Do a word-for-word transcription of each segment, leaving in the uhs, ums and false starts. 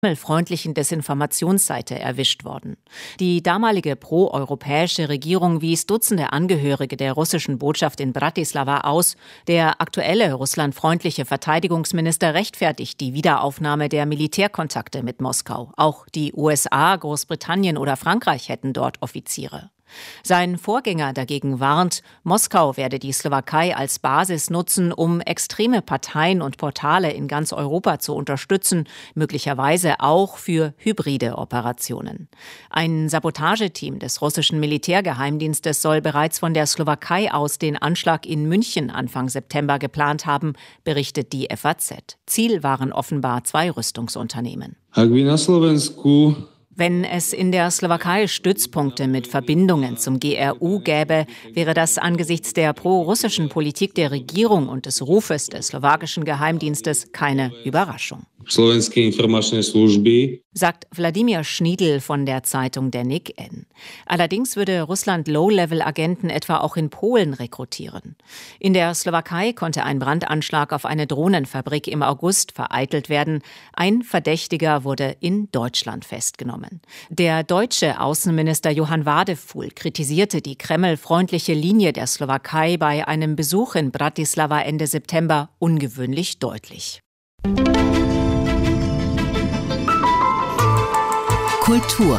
freundlichen Desinformationsseite erwischt worden. Die damalige proeuropäische Regierung wies Dutzende Angehörige der russischen Botschaft in Bratislava aus. Der aktuelle russlandfreundliche Verteidigungsminister rechtfertigt die Wiederaufnahme der Militärkontakte mit Moskau. Auch die U S A, Großbritannien oder Frankreich hätten dort Offiziere. Sein Vorgänger dagegen warnt, Moskau werde die Slowakei als Basis nutzen, um extreme Parteien und Portale in ganz Europa zu unterstützen, möglicherweise auch für hybride Operationen. Ein Sabotageteam des russischen Militärgeheimdienstes soll bereits von der Slowakei aus den Anschlag in München Anfang September geplant haben, berichtet die F A Z. Ziel waren offenbar zwei Rüstungsunternehmen. Wenn es in der Slowakei Stützpunkte mit Verbindungen zum G R U gäbe, wäre das angesichts der pro-russischen Politik der Regierung und des Rufes des slowakischen Geheimdienstes keine Überraschung. Sagt Wladimir Schniedl von der Zeitung Der Nik N. Allerdings würde Russland Low-Level-Agenten etwa auch in Polen rekrutieren. In der Slowakei konnte ein Brandanschlag auf eine Drohnenfabrik im August vereitelt werden. Ein Verdächtiger wurde in Deutschland festgenommen. Der deutsche Außenminister Johann Wadefuhl kritisierte die Kreml-freundliche Linie der Slowakei bei einem Besuch in Bratislava Ende September ungewöhnlich deutlich. Kultur.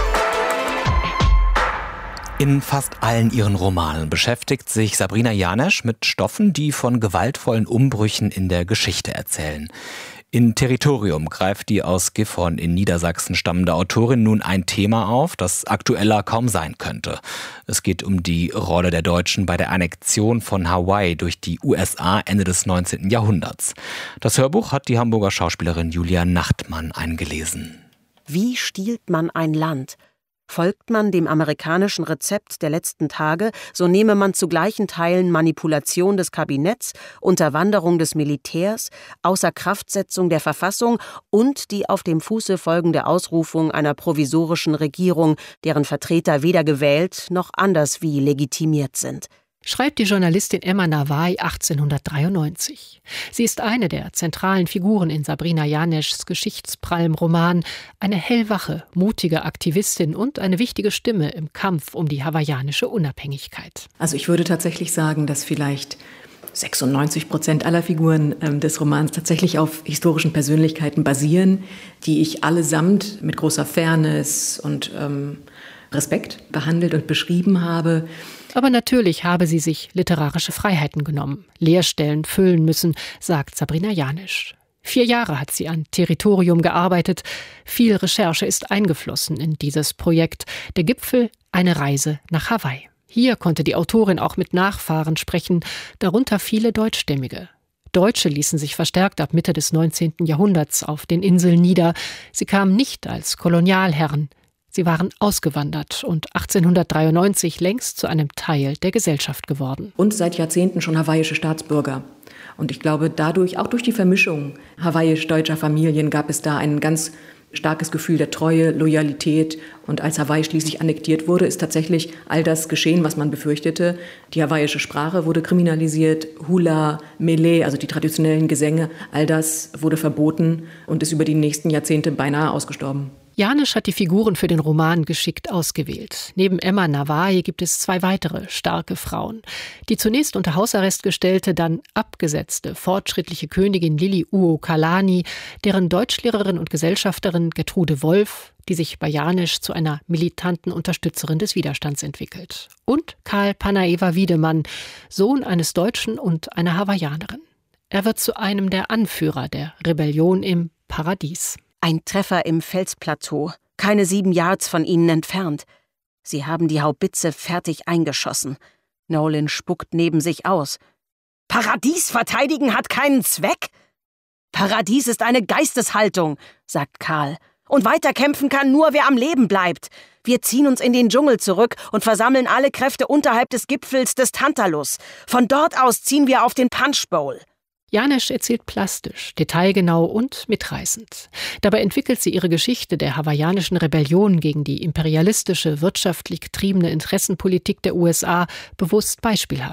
In fast allen ihren Romanen beschäftigt sich Sabrina Janesch mit Stoffen, die von gewaltvollen Umbrüchen in der Geschichte erzählen. In Territorium greift die aus Gifhorn in Niedersachsen stammende Autorin nun ein Thema auf, das aktueller kaum sein könnte. Es geht um die Rolle der Deutschen bei der Annexion von Hawaii durch die U S A Ende des neunzehnten Jahrhunderts. Das Hörbuch hat die Hamburger Schauspielerin Julia Nachtmann eingelesen. Wie stiehlt man ein Land? Folgt man dem amerikanischen Rezept der letzten Tage, so nehme man zu gleichen Teilen Manipulation des Kabinetts, Unterwanderung des Militärs, Außerkraftsetzung der Verfassung und die auf dem Fuße folgende Ausrufung einer provisorischen Regierung, deren Vertreter weder gewählt noch anderswie legitimiert sind. Schreibt die Journalistin Emma Nawai achtzehnhundertdreiundneunzig. Sie ist eine der zentralen Figuren in Sabrina Janeschs geschichtsprallem Roman, eine hellwache, mutige Aktivistin und eine wichtige Stimme im Kampf um die hawaiianische Unabhängigkeit. Also ich würde tatsächlich sagen, dass vielleicht sechsundneunzig Prozent aller Figuren ähm, des Romans tatsächlich auf historischen Persönlichkeiten basieren, die ich allesamt mit großer Fairness und ähm, Respekt behandelt und beschrieben habe. Aber natürlich habe sie sich literarische Freiheiten genommen, Leerstellen füllen müssen, sagt Sabrina Janesch. Vier Jahre hat sie an Territorium gearbeitet. Viel Recherche ist eingeflossen in dieses Projekt. Der Gipfel, eine Reise nach Hawaii. Hier konnte die Autorin auch mit Nachfahren sprechen, darunter viele Deutschstämmige. Deutsche ließen sich verstärkt ab Mitte des neunzehnten Jahrhunderts auf den Inseln nieder. Sie kamen nicht als Kolonialherren. Sie waren ausgewandert und achtzehnhundertdreiundneunzig längst zu einem Teil der Gesellschaft geworden. Und seit Jahrzehnten schon hawaiische Staatsbürger. Und ich glaube, dadurch, auch durch die Vermischung hawaiisch-deutscher Familien, gab es da ein ganz starkes Gefühl der Treue, Loyalität. Und als Hawaii schließlich annektiert wurde, ist tatsächlich all das geschehen, was man befürchtete. Die hawaiische Sprache wurde kriminalisiert, Hula, Mele, also die traditionellen Gesänge, all das wurde verboten und ist über die nächsten Jahrzehnte beinahe ausgestorben. Janesch hat die Figuren für den Roman geschickt ausgewählt. Neben Emma Nawai gibt es zwei weitere starke Frauen. Die zunächst unter Hausarrest gestellte, dann abgesetzte, fortschrittliche Königin Liliuokalani, deren Deutschlehrerin und Gesellschafterin Gertrude Wolf, die sich bei Janesch zu einer militanten Unterstützerin des Widerstands entwickelt. Und Karl Panaeva Wiedemann, Sohn eines Deutschen und einer Hawaiianerin. Er wird zu einem der Anführer der Rebellion im Paradies. Ein Treffer im Felsplateau, keine sieben Yards von ihnen entfernt. Sie haben die Haubitze fertig eingeschossen. Nolan spuckt neben sich aus. Paradies verteidigen hat keinen Zweck? Paradies ist eine Geisteshaltung, sagt Karl. Und weiterkämpfen kann nur, wer am Leben bleibt. Wir ziehen uns in den Dschungel zurück und versammeln alle Kräfte unterhalb des Gipfels des Tantalus. Von dort aus ziehen wir auf den Punch Bowl. Janesch erzählt plastisch, detailgenau und mitreißend. Dabei entwickelt sie ihre Geschichte der hawaiianischen Rebellion gegen die imperialistische, wirtschaftlich getriebene Interessenpolitik der U S A bewusst beispielhaft.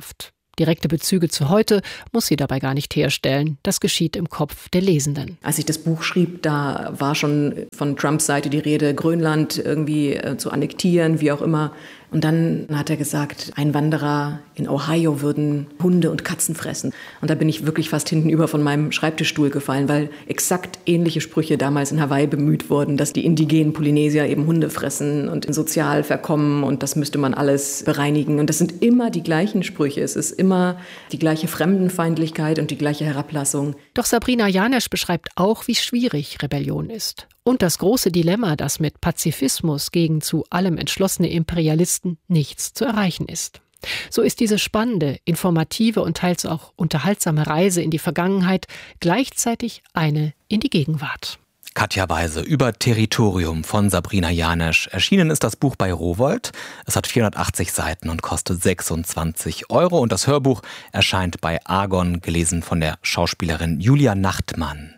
Direkte Bezüge zu heute muss sie dabei gar nicht herstellen. Das geschieht im Kopf der Lesenden. Als ich das Buch schrieb, da war schon von Trumps Seite die Rede, Grönland irgendwie äh, zu annektieren, wie auch immer. Und dann hat er gesagt, Einwanderer in Ohio würden Hunde und Katzen fressen. Und da bin ich wirklich fast hintenüber von meinem Schreibtischstuhl gefallen, weil exakt ähnliche Sprüche damals in Hawaii bemüht wurden, dass die indigenen Polynesier eben Hunde fressen und sozial verkommen und das müsste man alles bereinigen. Und das sind immer die gleichen Sprüche. Es ist immer die gleiche Fremdenfeindlichkeit und die gleiche Herablassung. Doch Sabrina Janesch beschreibt auch, wie schwierig Rebellion ist. Und das große Dilemma, dass mit Pazifismus gegen zu allem entschlossene Imperialisten nichts zu erreichen ist. So ist diese spannende, informative und teils auch unterhaltsame Reise in die Vergangenheit gleichzeitig eine in die Gegenwart. Katja Weise über Territorium von Sabrina Janesch. Erschienen ist das Buch bei Rowohlt. Es hat vierhundertachtzig Seiten und kostet sechsundzwanzig Euro. Und das Hörbuch erscheint bei Argon, gelesen von der Schauspielerin Julia Nachtmann.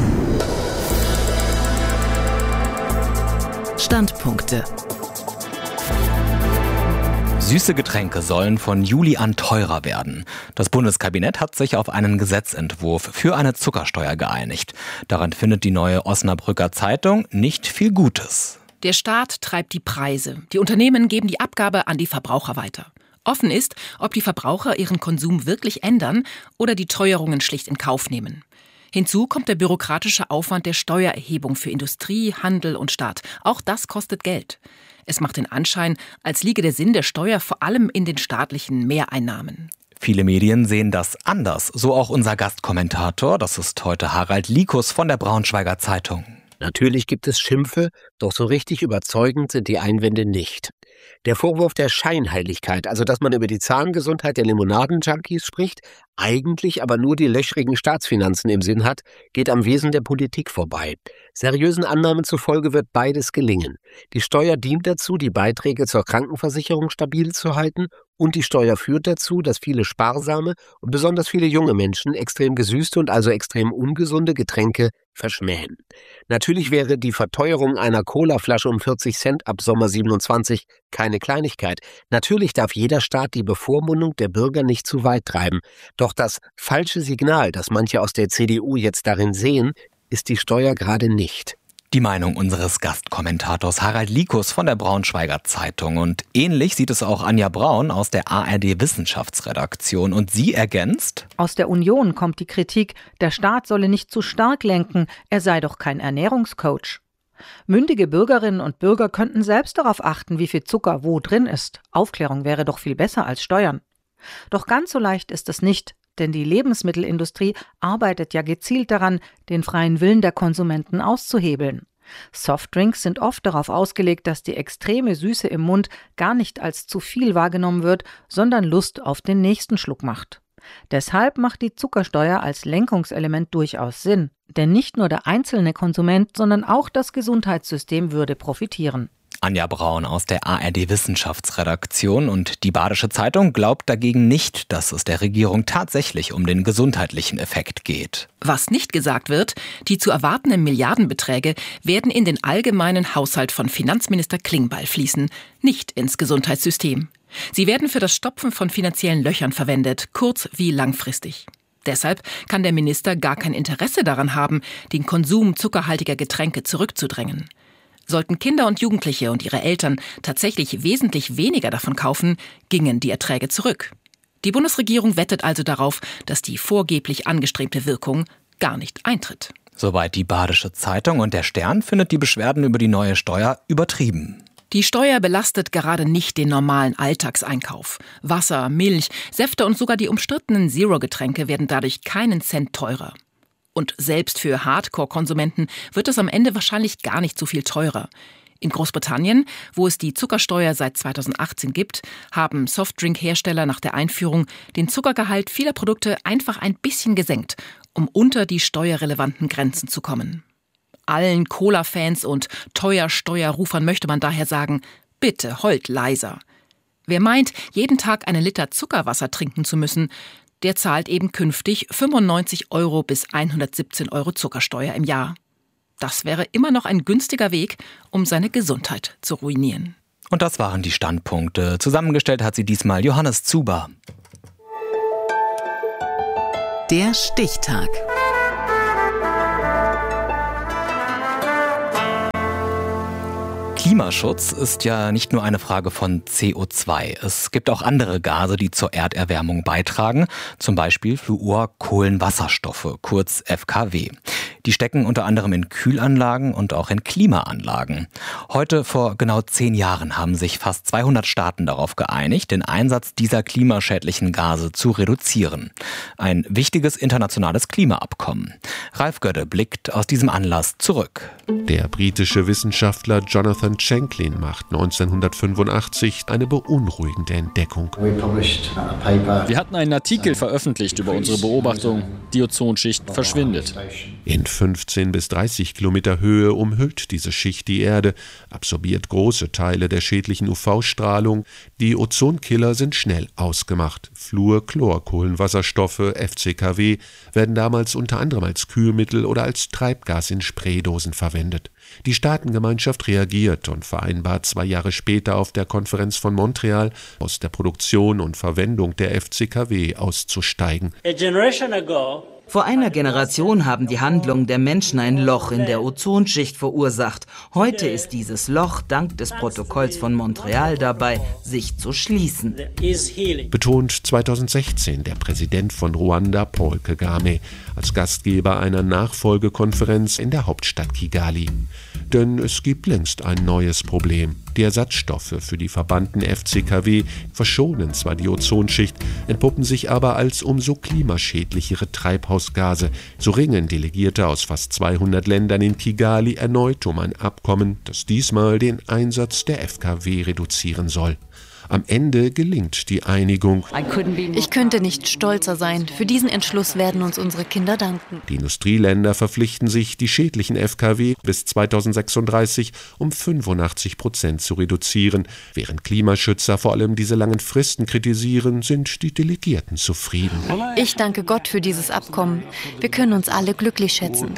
Standpunkte. Süße Getränke sollen von Juli an teurer werden. Das Bundeskabinett hat sich auf einen Gesetzentwurf für eine Zuckersteuer geeinigt. Daran findet die Neue Osnabrücker Zeitung nicht viel Gutes. Der Staat treibt die Preise. Die Unternehmen geben die Abgabe an die Verbraucher weiter. Offen ist, ob die Verbraucher ihren Konsum wirklich ändern oder die Teuerungen schlicht in Kauf nehmen. Hinzu kommt der bürokratische Aufwand der Steuererhebung für Industrie, Handel und Staat. Auch das kostet Geld. Es macht den Anschein, als liege der Sinn der Steuer vor allem in den staatlichen Mehreinnahmen. Viele Medien sehen das anders. So auch unser Gastkommentator. Das ist heute Harald Likus von der Braunschweiger Zeitung. Natürlich gibt es Schimpfe, doch so richtig überzeugend sind die Einwände nicht. Der Vorwurf der Scheinheiligkeit, also dass man über die Zahngesundheit der Limonaden-Junkies spricht, eigentlich aber nur die löchrigen Staatsfinanzen im Sinn hat, geht am Wesen der Politik vorbei. Seriösen Annahmen zufolge wird beides gelingen. Die Steuer dient dazu, die Beiträge zur Krankenversicherung stabil zu halten, und die Steuer führt dazu, dass viele sparsame und besonders viele junge Menschen extrem gesüßte und also extrem ungesunde Getränke verschmähen. Natürlich wäre die Verteuerung einer Colaflasche um vierzig Cent ab Sommer siebenundzwanzig keine Kleinigkeit. Natürlich darf jeder Staat die Bevormundung der Bürger nicht zu weit treiben. Doch das falsche Signal, das manche aus der C D U jetzt darin sehen, ist die Steuer gerade nicht. Die Meinung unseres Gastkommentators Harald Likus von der Braunschweiger Zeitung. Und ähnlich sieht es auch Anja Braun aus der A R D-Wissenschaftsredaktion. Und sie ergänzt: Aus der Union kommt die Kritik, der Staat solle nicht zu stark lenken, er sei doch kein Ernährungscoach. Mündige Bürgerinnen und Bürger könnten selbst darauf achten, wie viel Zucker wo drin ist. Aufklärung wäre doch viel besser als Steuern. Doch ganz so leicht ist es nicht, denn die Lebensmittelindustrie arbeitet ja gezielt daran, den freien Willen der Konsumenten auszuhebeln. Softdrinks sind oft darauf ausgelegt, dass die extreme Süße im Mund gar nicht als zu viel wahrgenommen wird, sondern Lust auf den nächsten Schluck macht. Deshalb macht die Zuckersteuer als Lenkungselement durchaus Sinn. Denn nicht nur der einzelne Konsument, sondern auch das Gesundheitssystem würde profitieren. Anja Braun aus der A R D-Wissenschaftsredaktion. Und die Badische Zeitung glaubt dagegen nicht, dass es der Regierung tatsächlich um den gesundheitlichen Effekt geht. Was nicht gesagt wird, die zu erwartenden Milliardenbeträge werden in den allgemeinen Haushalt von Finanzminister Klingbeil fließen, nicht ins Gesundheitssystem. Sie werden für das Stopfen von finanziellen Löchern verwendet, kurz- wie langfristig. Deshalb kann der Minister gar kein Interesse daran haben, den Konsum zuckerhaltiger Getränke zurückzudrängen. Sollten Kinder und Jugendliche und ihre Eltern tatsächlich wesentlich weniger davon kaufen, gingen die Erträge zurück. Die Bundesregierung wettet also darauf, dass die vorgeblich angestrebte Wirkung gar nicht eintritt. Soweit die Badische Zeitung, und der Stern findet die Beschwerden über die neue Steuer übertrieben. Die Steuer belastet gerade nicht den normalen Alltagseinkauf. Wasser, Milch, Säfte und sogar die umstrittenen Zero-Getränke werden dadurch keinen Cent teurer. Und selbst für Hardcore-Konsumenten wird es am Ende wahrscheinlich gar nicht so viel teurer. In Großbritannien, wo es die Zuckersteuer seit zweitausendachtzehn gibt, haben Softdrink-Hersteller nach der Einführung den Zuckergehalt vieler Produkte einfach ein bisschen gesenkt, um unter die steuerrelevanten Grenzen zu kommen. Allen Cola-Fans und Teuer-Steuerrufern möchte man daher sagen, bitte heult leiser. Wer meint, jeden Tag einen Liter Zuckerwasser trinken zu müssen, der zahlt eben künftig fünfundneunzig Euro bis hundertsiebzehn Euro Zuckersteuer im Jahr. Das wäre immer noch ein günstiger Weg, um seine Gesundheit zu ruinieren. Und das waren die Standpunkte. Zusammengestellt hat sie diesmal Johannes Zuber. Der Stichtag. Klimaschutz ist ja nicht nur eine Frage von C O zwei. Es gibt auch andere Gase, die zur Erderwärmung beitragen, zum Beispiel Fluorkohlenwasserstoffe, kurz F K W. Die stecken unter anderem in Kühlanlagen und auch in Klimaanlagen. Heute, vor genau zehn Jahren, haben sich fast zweihundert Staaten darauf geeinigt, den Einsatz dieser klimaschädlichen Gase zu reduzieren. Ein wichtiges internationales Klimaabkommen. Ralf Gödde blickt aus diesem Anlass zurück. Der britische Wissenschaftler Jonathan Shanklin macht neunzehnhundertfünfundachtzig eine beunruhigende Entdeckung. Wir hatten einen Artikel veröffentlicht über unsere Beobachtung. Die Ozonschicht verschwindet. In fünfzehn bis dreißig Kilometer Höhe umhüllt diese Schicht die Erde, absorbiert große Teile der schädlichen U V-Strahlung. Die Ozonkiller sind schnell ausgemacht. Fluorchlorkohlenwasserstoffe, F C K W, werden damals unter anderem als Kühlmittel oder als Treibgas in Spraydosen verwendet. Die Staatengemeinschaft reagiert und vereinbart zwei Jahre später auf der Konferenz von Montreal, aus der Produktion und Verwendung der F C K W auszusteigen. Vor einer Generation haben die Handlungen der Menschen ein Loch in der Ozonschicht verursacht. Heute ist dieses Loch dank des Protokolls von Montreal dabei, sich zu schließen. Betont zweitausendsechzehn der Präsident von Ruanda, Paul Kagame, als Gastgeber einer Nachfolgekonferenz in der Hauptstadt Kigali. Denn es gibt längst ein neues Problem. Die Ersatzstoffe für die verbannten F C K W verschonen zwar die Ozonschicht, entpuppen sich aber als umso klimaschädlichere Treibhausgase. So ringen Delegierte aus fast zweihundert Ländern in Kigali erneut um ein Abkommen, das diesmal den Einsatz der F K W reduzieren soll. Am Ende gelingt die Einigung. Ich könnte nicht stolzer sein. Für diesen Entschluss werden uns unsere Kinder danken. Die Industrieländer verpflichten sich, die schädlichen F K W bis zweitausendsechsunddreißig um fünfundachtzig Prozent zu reduzieren. Während Klimaschützer vor allem diese langen Fristen kritisieren, sind die Delegierten zufrieden. Ich danke Gott für dieses Abkommen. Wir können uns alle glücklich schätzen.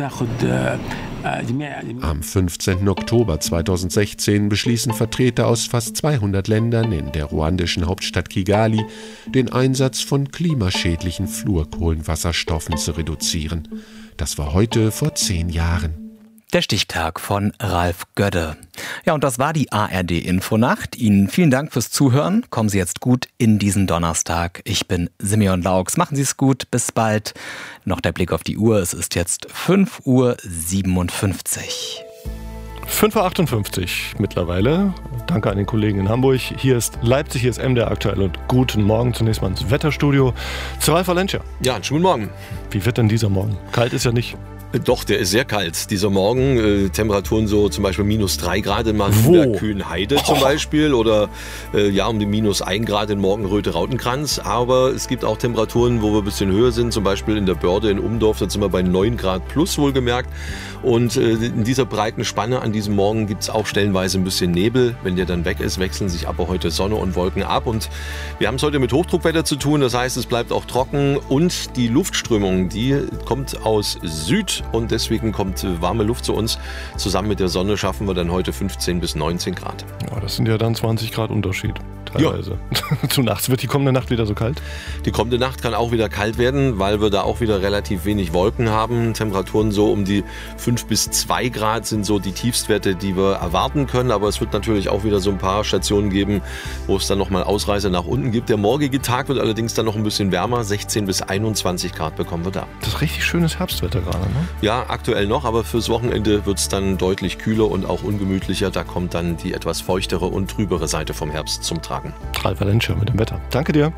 Am fünfzehnten Oktober zweitausendsechzehn beschließen Vertreter aus fast zweihundert Ländern in der ruandischen Hauptstadt Kigali, den Einsatz von klimaschädlichen Fluorkohlenwasserstoffen zu reduzieren. Das war heute vor zehn Jahren. Der Stichtag von Ralf Gödde. Ja, und das war die A R D-Infonacht. Ihnen vielen Dank fürs Zuhören. Kommen Sie jetzt gut in diesen Donnerstag. Ich bin Simeon Laux. Machen Sie es gut. Bis bald. Noch der Blick auf die Uhr. Es ist jetzt fünf Uhr siebenundfünfzig. fünf Uhr achtundfünfzig mittlerweile. Danke an den Kollegen in Hamburg. Hier ist Leipzig, hier ist M D R aktuell und guten Morgen zunächst mal ins Wetterstudio. Zu Ralf Valencia. Ja, einen schönen Morgen. Wie wird denn dieser Morgen? Kalt ist ja nicht. Doch, der ist sehr kalt. Dieser Morgen, äh, Temperaturen so zum Beispiel minus drei Grad in Marienberg-Kühnheide zum Beispiel oder äh, ja um die minus ein Grad in Morgenröte-Rautenkranz. Aber es gibt auch Temperaturen, wo wir ein bisschen höher sind, zum Beispiel in der Börde in Umdorf, da sind wir bei neun Grad plus wohlgemerkt. Und äh, in dieser breiten Spanne an diesem Morgen gibt es auch stellenweise ein bisschen Nebel. Wenn der dann weg ist, wechseln sich aber heute Sonne und Wolken ab. Und wir haben es heute mit Hochdruckwetter zu tun, das heißt, es bleibt auch trocken und die Luftströmung, die kommt aus Süd. Und deswegen kommt warme Luft zu uns. Zusammen mit der Sonne schaffen wir dann heute fünfzehn bis neunzehn Grad. Ja, das sind ja dann zwanzig Grad Unterschied. Teilweise. Ja. Zu nachts wird die kommende Nacht wieder so kalt? Die kommende Nacht kann auch wieder kalt werden, weil wir da auch wieder relativ wenig Wolken haben. Temperaturen so um die fünf bis zwei Grad sind so die Tiefstwerte, die wir erwarten können. Aber es wird natürlich auch wieder so ein paar Stationen geben, wo es dann nochmal Ausreißer nach unten gibt. Der morgige Tag wird allerdings dann noch ein bisschen wärmer. sechzehn bis einundzwanzig Grad bekommen wir da. Das ist richtig schönes Herbstwetter gerade, ne? Ja, aktuell noch, aber fürs Wochenende wird es dann deutlich kühler und auch ungemütlicher. Da kommt dann die etwas feuchtere und trübere Seite vom Herbst zum Tragen. Ralf Valencia mit dem Wetter. Danke dir.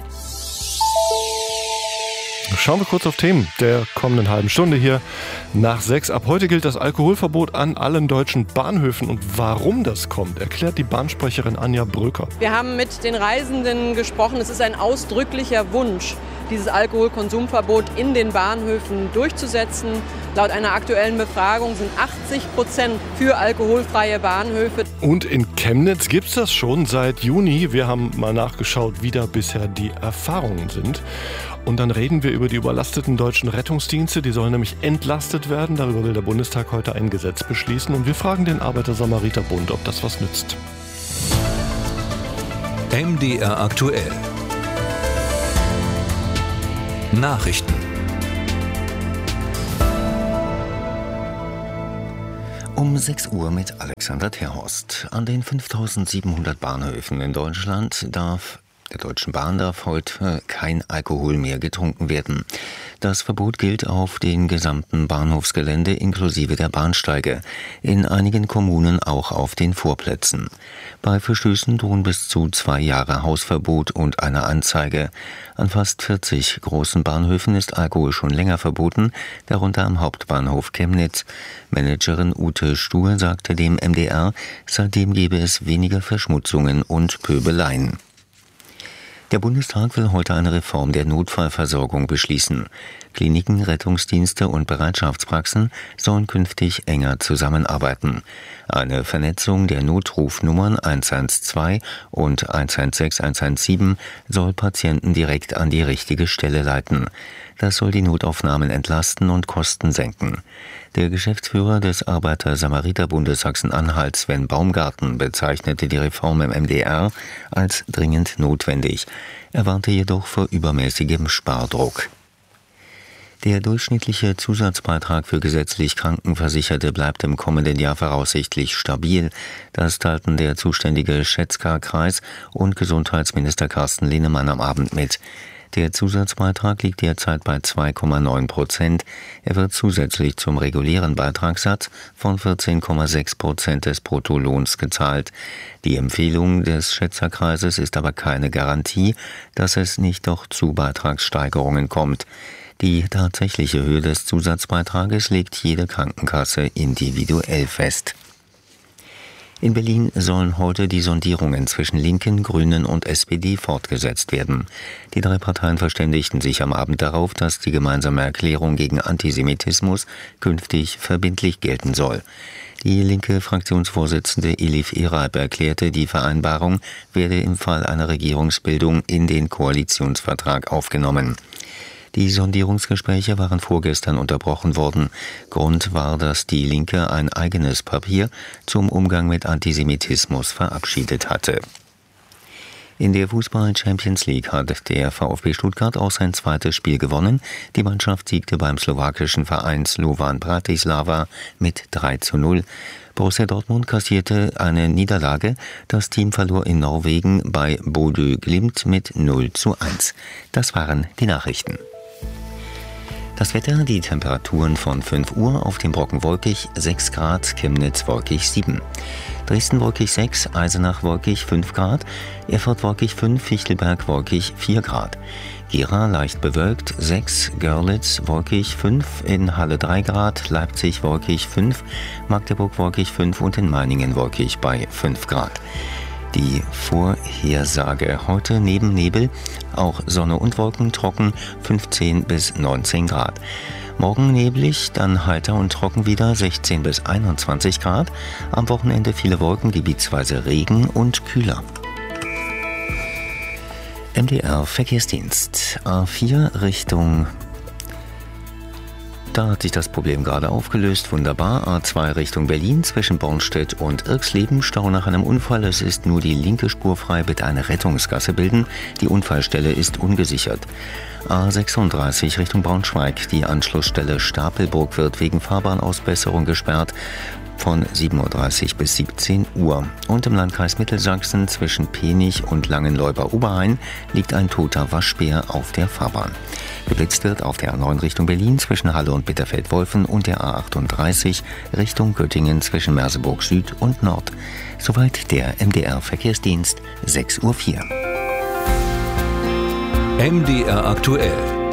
Schauen wir kurz auf Themen der kommenden halben Stunde hier nach sechs. Ab heute gilt das Alkoholverbot an allen deutschen Bahnhöfen. Und warum das kommt, erklärt die Bahnsprecherin Anja Bröker. Wir haben mit den Reisenden gesprochen. Es ist ein ausdrücklicher Wunsch, dieses Alkoholkonsumverbot in den Bahnhöfen durchzusetzen. Laut einer aktuellen Befragung sind achtzig Prozent für alkoholfreie Bahnhöfe. Und in Chemnitz gibt es das schon seit Juni. Wir haben mal nachgeschaut, wie da bisher die Erfahrungen sind. Und dann reden wir über die überlasteten deutschen Rettungsdienste. Die sollen nämlich entlastet werden. Darüber will der Bundestag heute ein Gesetz beschließen. Und wir fragen den Arbeiter-Samariter-Bund, ob das was nützt. M D R aktuell. Nachrichten. Um sechs Uhr mit Alexander Terhorst. An den fünftausendsiebenhundert Bahnhöfen in Deutschland darf der Deutschen Bahn darf heute kein Alkohol mehr getrunken werden. Das Verbot gilt auf den gesamten Bahnhofsgelände inklusive der Bahnsteige, in einigen Kommunen auch auf den Vorplätzen. Bei Verstößen drohen bis zu zwei Jahre Hausverbot und eine Anzeige. An fast vierzig großen Bahnhöfen ist Alkohol schon länger verboten, darunter am Hauptbahnhof Chemnitz. Managerin Ute Stuhl sagte dem M D R, seitdem gebe es weniger Verschmutzungen und Pöbeleien. Der Bundestag will heute eine Reform der Notfallversorgung beschließen. Kliniken, Rettungsdienste und Bereitschaftspraxen sollen künftig enger zusammenarbeiten. Eine Vernetzung der Notrufnummern eins eins zwei und eins eins sechs eins eins sieben soll Patienten direkt an die richtige Stelle leiten. Das soll die Notaufnahmen entlasten und Kosten senken. Der Geschäftsführer des Arbeiter-Samariter-Bundes Sachsen-Anhalt, Sven Baumgarten, bezeichnete die Reform im M D R als dringend notwendig. Er warnte jedoch vor übermäßigem Spardruck. Der durchschnittliche Zusatzbeitrag für gesetzlich Krankenversicherte bleibt im kommenden Jahr voraussichtlich stabil. Das teilten der zuständige Schätzkar-Kreis und Gesundheitsminister Carsten Linnemann am Abend mit. Der Zusatzbeitrag liegt derzeit bei zwei Komma neun Prozent. Er wird zusätzlich zum regulären Beitragssatz von vierzehn Komma sechs Prozent des Bruttolohns gezahlt. Die Empfehlung des Schätzerkreises ist aber keine Garantie, dass es nicht doch zu Beitragssteigerungen kommt. Die tatsächliche Höhe des Zusatzbeitrages legt jede Krankenkasse individuell fest. In Berlin sollen heute die Sondierungen zwischen Linken, Grünen und S P D fortgesetzt werden. Die drei Parteien verständigten sich am Abend darauf, dass die gemeinsame Erklärung gegen Antisemitismus künftig verbindlich gelten soll. Die linke Fraktionsvorsitzende Elif Ereib erklärte, die Vereinbarung werde im Fall einer Regierungsbildung in den Koalitionsvertrag aufgenommen. Die Sondierungsgespräche waren vorgestern unterbrochen worden. Grund war, dass die Linke ein eigenes Papier zum Umgang mit Antisemitismus verabschiedet hatte. In der Fußball-Champions League hat der VfB Stuttgart auch sein zweites Spiel gewonnen. Die Mannschaft siegte beim slowakischen Verein Slovan Bratislava mit drei zu null. Borussia Dortmund kassierte eine Niederlage. Das Team verlor in Norwegen bei Bodø Glimt mit null zu eins. Das waren die Nachrichten. Das Wetter, die Temperaturen von fünf Uhr, auf dem Brocken wolkig sechs Grad, Chemnitz wolkig sieben. Dresden wolkig sechs, Eisenach wolkig fünf Grad, Erfurt wolkig fünf, Fichtelberg wolkig vier Grad. Gera leicht bewölkt sechs, Görlitz wolkig fünf, in Halle drei Grad, Leipzig wolkig fünf, Magdeburg wolkig fünf und in Meiningen wolkig bei fünf Grad. Die Vorhersage heute neben Nebel, auch Sonne und Wolken trocken, fünfzehn bis neunzehn Grad. Morgen neblig, dann heiter und trocken wieder, sechzehn bis einundzwanzig Grad. Am Wochenende viele Wolken, gebietsweise Regen und kühler. M D R Verkehrsdienst, A vier Richtung... Da hat sich das Problem gerade aufgelöst. Wunderbar. A zwei Richtung Berlin zwischen Bornstedt und Irxleben. Stau nach einem Unfall. Es ist nur die linke Spur frei. Bitte eine Rettungsgasse bilden. Die Unfallstelle ist ungesichert. A sechsunddreißig Richtung Braunschweig. Die Anschlussstelle Stapelburg wird wegen Fahrbahnausbesserung gesperrt. Von sieben Uhr dreißig bis siebzehn Uhr. Und im Landkreis Mittelsachsen zwischen Penich und Langenleuber-Oberhain liegt ein toter Waschbär auf der Fahrbahn. Geblitzt wird auf der A neun Richtung Berlin zwischen Halle und Bitterfeld-Wolfen und der A achtunddreißig Richtung Göttingen zwischen Merseburg Süd und Nord. Soweit der M D R Verkehrsdienst, sechs Uhr vier. M D R aktuell.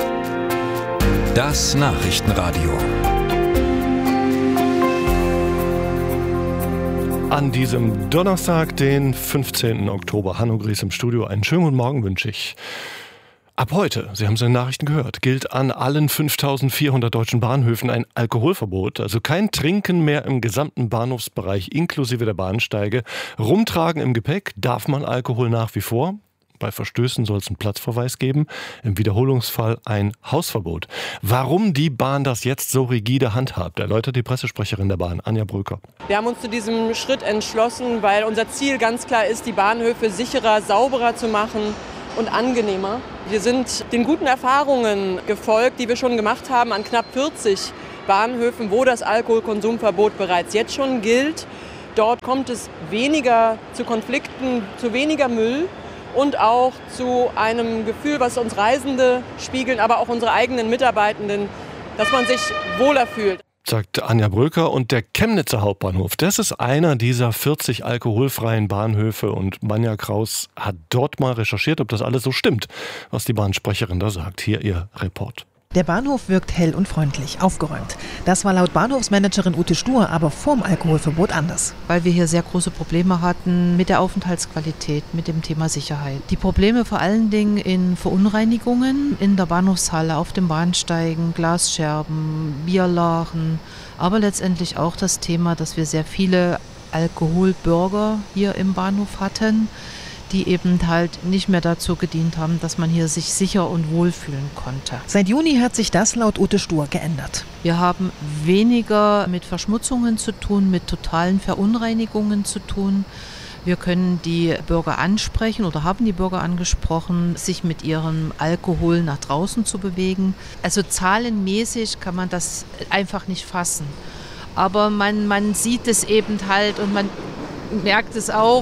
Das Nachrichtenradio. An diesem Donnerstag, den fünfzehnten Oktober, Hanno Gries im Studio. Einen schönen guten Morgen wünsche ich. Ab heute, Sie haben es in den Nachrichten gehört, gilt an allen fünftausendvierhundert deutschen Bahnhöfen ein Alkoholverbot. Also kein Trinken mehr im gesamten Bahnhofsbereich inklusive der Bahnsteige. Rumtragen im Gepäck darf man Alkohol nach wie vor. Bei Verstößen soll es einen Platzverweis geben, im Wiederholungsfall ein Hausverbot. Warum die Bahn das jetzt so rigide handhabt, erläutert die Pressesprecherin der Bahn, Anja Bröker. Wir haben uns zu diesem Schritt entschlossen, weil unser Ziel ganz klar ist, die Bahnhöfe sicherer, sauberer zu machen und angenehmer. Wir sind den guten Erfahrungen gefolgt, die wir schon gemacht haben an knapp vierzig Bahnhöfen, wo das Alkoholkonsumverbot bereits jetzt schon gilt. Dort kommt es weniger zu Konflikten, zu weniger Müll und auch zu einem Gefühl, was uns Reisende spiegeln, aber auch unsere eigenen Mitarbeitenden, dass man sich wohler fühlt. Sagt Anja Bröker. Und der Chemnitzer Hauptbahnhof, das ist einer dieser vierzig alkoholfreien Bahnhöfe. Und Manja Kraus hat dort mal recherchiert, ob das alles so stimmt, was die Bahnsprecherin da sagt. Hier ihr Report. Der Bahnhof wirkt hell und freundlich, aufgeräumt. Das war laut Bahnhofsmanagerin Ute Stur aber vorm Alkoholverbot anders. Weil wir hier sehr große Probleme hatten mit der Aufenthaltsqualität, mit dem Thema Sicherheit. Die Probleme vor allen Dingen in Verunreinigungen in der Bahnhofshalle, auf den Bahnsteigen, Glasscherben, Bierlachen, aber letztendlich auch das Thema, dass wir sehr viele Alkoholbürger hier im Bahnhof hatten, die eben halt nicht mehr dazu gedient haben, dass man hier sich sicher und wohl fühlen konnte. Seit Juni hat sich das laut Ute Stur geändert. Wir haben weniger mit Verschmutzungen zu tun, mit totalen Verunreinigungen zu tun. Wir können die Bürger ansprechen oder haben die Bürger angesprochen, sich mit ihrem Alkohol nach draußen zu bewegen. Also zahlenmäßig kann man das einfach nicht fassen. Aber man, man sieht es eben halt und man merkt es auch,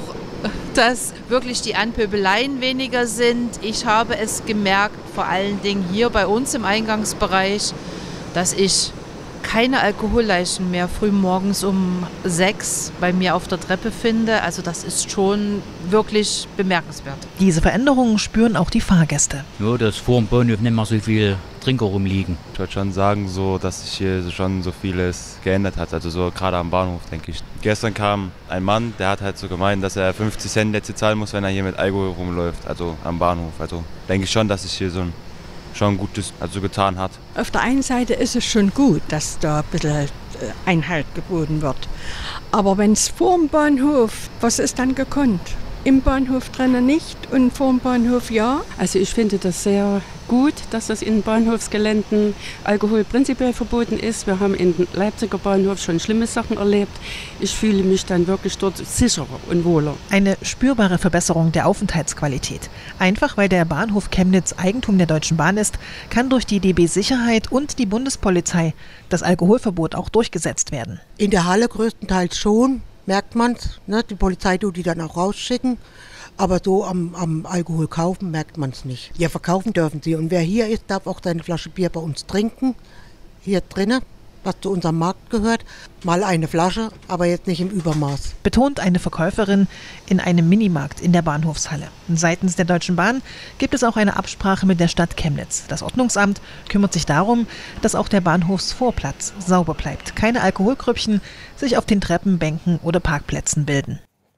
dass wirklich die Anpöbeleien weniger sind. Ich habe es gemerkt, vor allen Dingen hier bei uns im Eingangsbereich, dass ich keine Alkoholleichen mehr früh morgens um sechs bei mir auf der Treppe finde. Also das ist schon wirklich bemerkenswert. Diese Veränderungen spüren auch die Fahrgäste. Nur, dass vor dem Bahnhof nicht mehr so viel Trinker rumliegen. Ich würde schon sagen, so, dass sich hier schon so vieles geändert hat. Also so gerade am Bahnhof, denke ich. Gestern kam ein Mann, der hat halt so gemeint, dass er fünfzig Cent jetzt zahlen muss, wenn er hier mit Alkohol rumläuft, also am Bahnhof. Also denke ich schon, dass sich hier so ein schon Gutes also getan hat. Auf der einen Seite ist es schon gut, dass da ein bisschen Einhalt geboten wird. Aber wenn es vor dem Bahnhof, was ist dann gekonnt? Im Bahnhof drinnen nicht und vor dem Bahnhof ja. Also ich finde das sehr gut, dass das in Bahnhofsgeländen Alkohol prinzipiell verboten ist. Wir haben in Leipziger Bahnhof schon schlimme Sachen erlebt. Ich fühle mich dann wirklich dort sicherer und wohler. Eine spürbare Verbesserung der Aufenthaltsqualität. Einfach weil der Bahnhof Chemnitz Eigentum der Deutschen Bahn ist, kann durch die D B Sicherheit und die Bundespolizei das Alkoholverbot auch durchgesetzt werden. In der Halle größtenteils schon. Merkt man es, ne? Die Polizei tut die dann auch rausschicken, aber so am, am Alkohol kaufen merkt man es nicht. Ja, verkaufen dürfen sie und wer hier ist, darf auch seine Flasche Bier bei uns trinken, hier drinnen, was zu unserem Markt gehört, mal eine Flasche, aber jetzt nicht im Übermaß. Betont eine Verkäuferin in einem Minimarkt in der Bahnhofshalle. Seitens der Deutschen Bahn gibt es auch eine Absprache mit der Stadt Chemnitz. Das Ordnungsamt kümmert sich darum, dass auch der Bahnhofsvorplatz sauber bleibt. Keine Alkoholgrüppchen sich auf den Treppen, Bänken oder Parkplätzen bilden.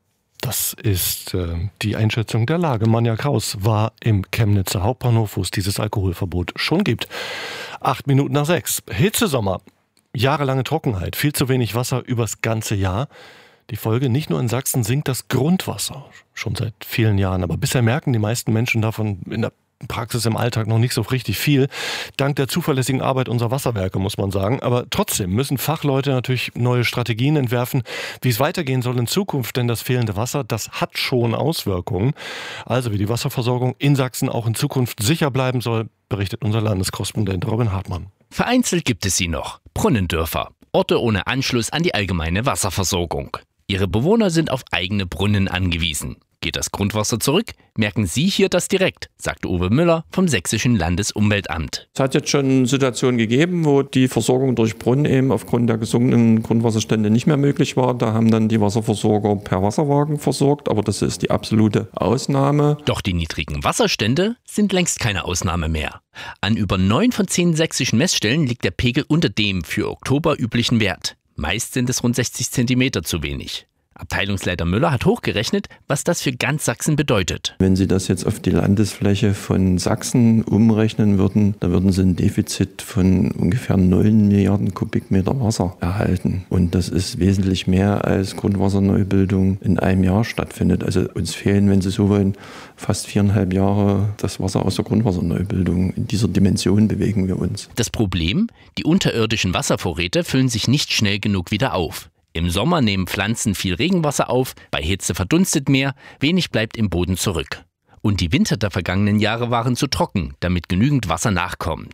Das ist äh, die Einschätzung der Lage. Manja Kraus war im Chemnitzer Hauptbahnhof, wo es dieses Alkoholverbot schon gibt. Acht Minuten nach sechs. Hitzesommer. Jahrelange Trockenheit, viel zu wenig Wasser übers ganze Jahr. Die Folge, nicht nur in Sachsen sinkt das Grundwasser, schon seit vielen Jahren. Aber bisher merken die meisten Menschen davon in der Praxis im Alltag noch nicht so richtig viel. Dank der zuverlässigen Arbeit unserer Wasserwerke, muss man sagen. Aber trotzdem müssen Fachleute natürlich neue Strategien entwerfen, wie es weitergehen soll in Zukunft. Denn das fehlende Wasser, das hat schon Auswirkungen. Also wie die Wasserversorgung in Sachsen auch in Zukunft sicher bleiben soll, berichtet unser Landeskorrespondent Robin Hartmann. Vereinzelt gibt es sie noch. Brunnendörfer. Orte ohne Anschluss an die allgemeine Wasserversorgung. Ihre Bewohner sind auf eigene Brunnen angewiesen. Geht das Grundwasser zurück, merken Sie hier das direkt, sagte Uwe Müller vom Sächsischen Landesumweltamt. Es hat jetzt schon Situationen gegeben, wo die Versorgung durch Brunnen eben aufgrund der gesunkenen Grundwasserstände nicht mehr möglich war. Da haben dann die Wasserversorger per Wasserwagen versorgt, aber das ist die absolute Ausnahme. Doch die niedrigen Wasserstände sind längst keine Ausnahme mehr. An über neun von zehn sächsischen Messstellen liegt der Pegel unter dem für Oktober üblichen Wert. Meist sind es rund sechzig Zentimeter zu wenig. Abteilungsleiter Müller hat hochgerechnet, was das für ganz Sachsen bedeutet. Wenn Sie das jetzt auf die Landesfläche von Sachsen umrechnen würden, dann würden Sie ein Defizit von ungefähr neun Milliarden Kubikmeter Wasser erhalten. Und das ist wesentlich mehr, als Grundwasserneubildung in einem Jahr stattfindet. Also uns fehlen, wenn Sie so wollen, fast viereinhalb Jahre das Wasser aus der Grundwasserneubildung. In dieser Dimension bewegen wir uns. Das Problem? Die unterirdischen Wasservorräte füllen sich nicht schnell genug wieder auf. Im Sommer nehmen Pflanzen viel Regenwasser auf, bei Hitze verdunstet mehr, wenig bleibt im Boden zurück. Und die Winter der vergangenen Jahre waren zu trocken, damit genügend Wasser nachkommt.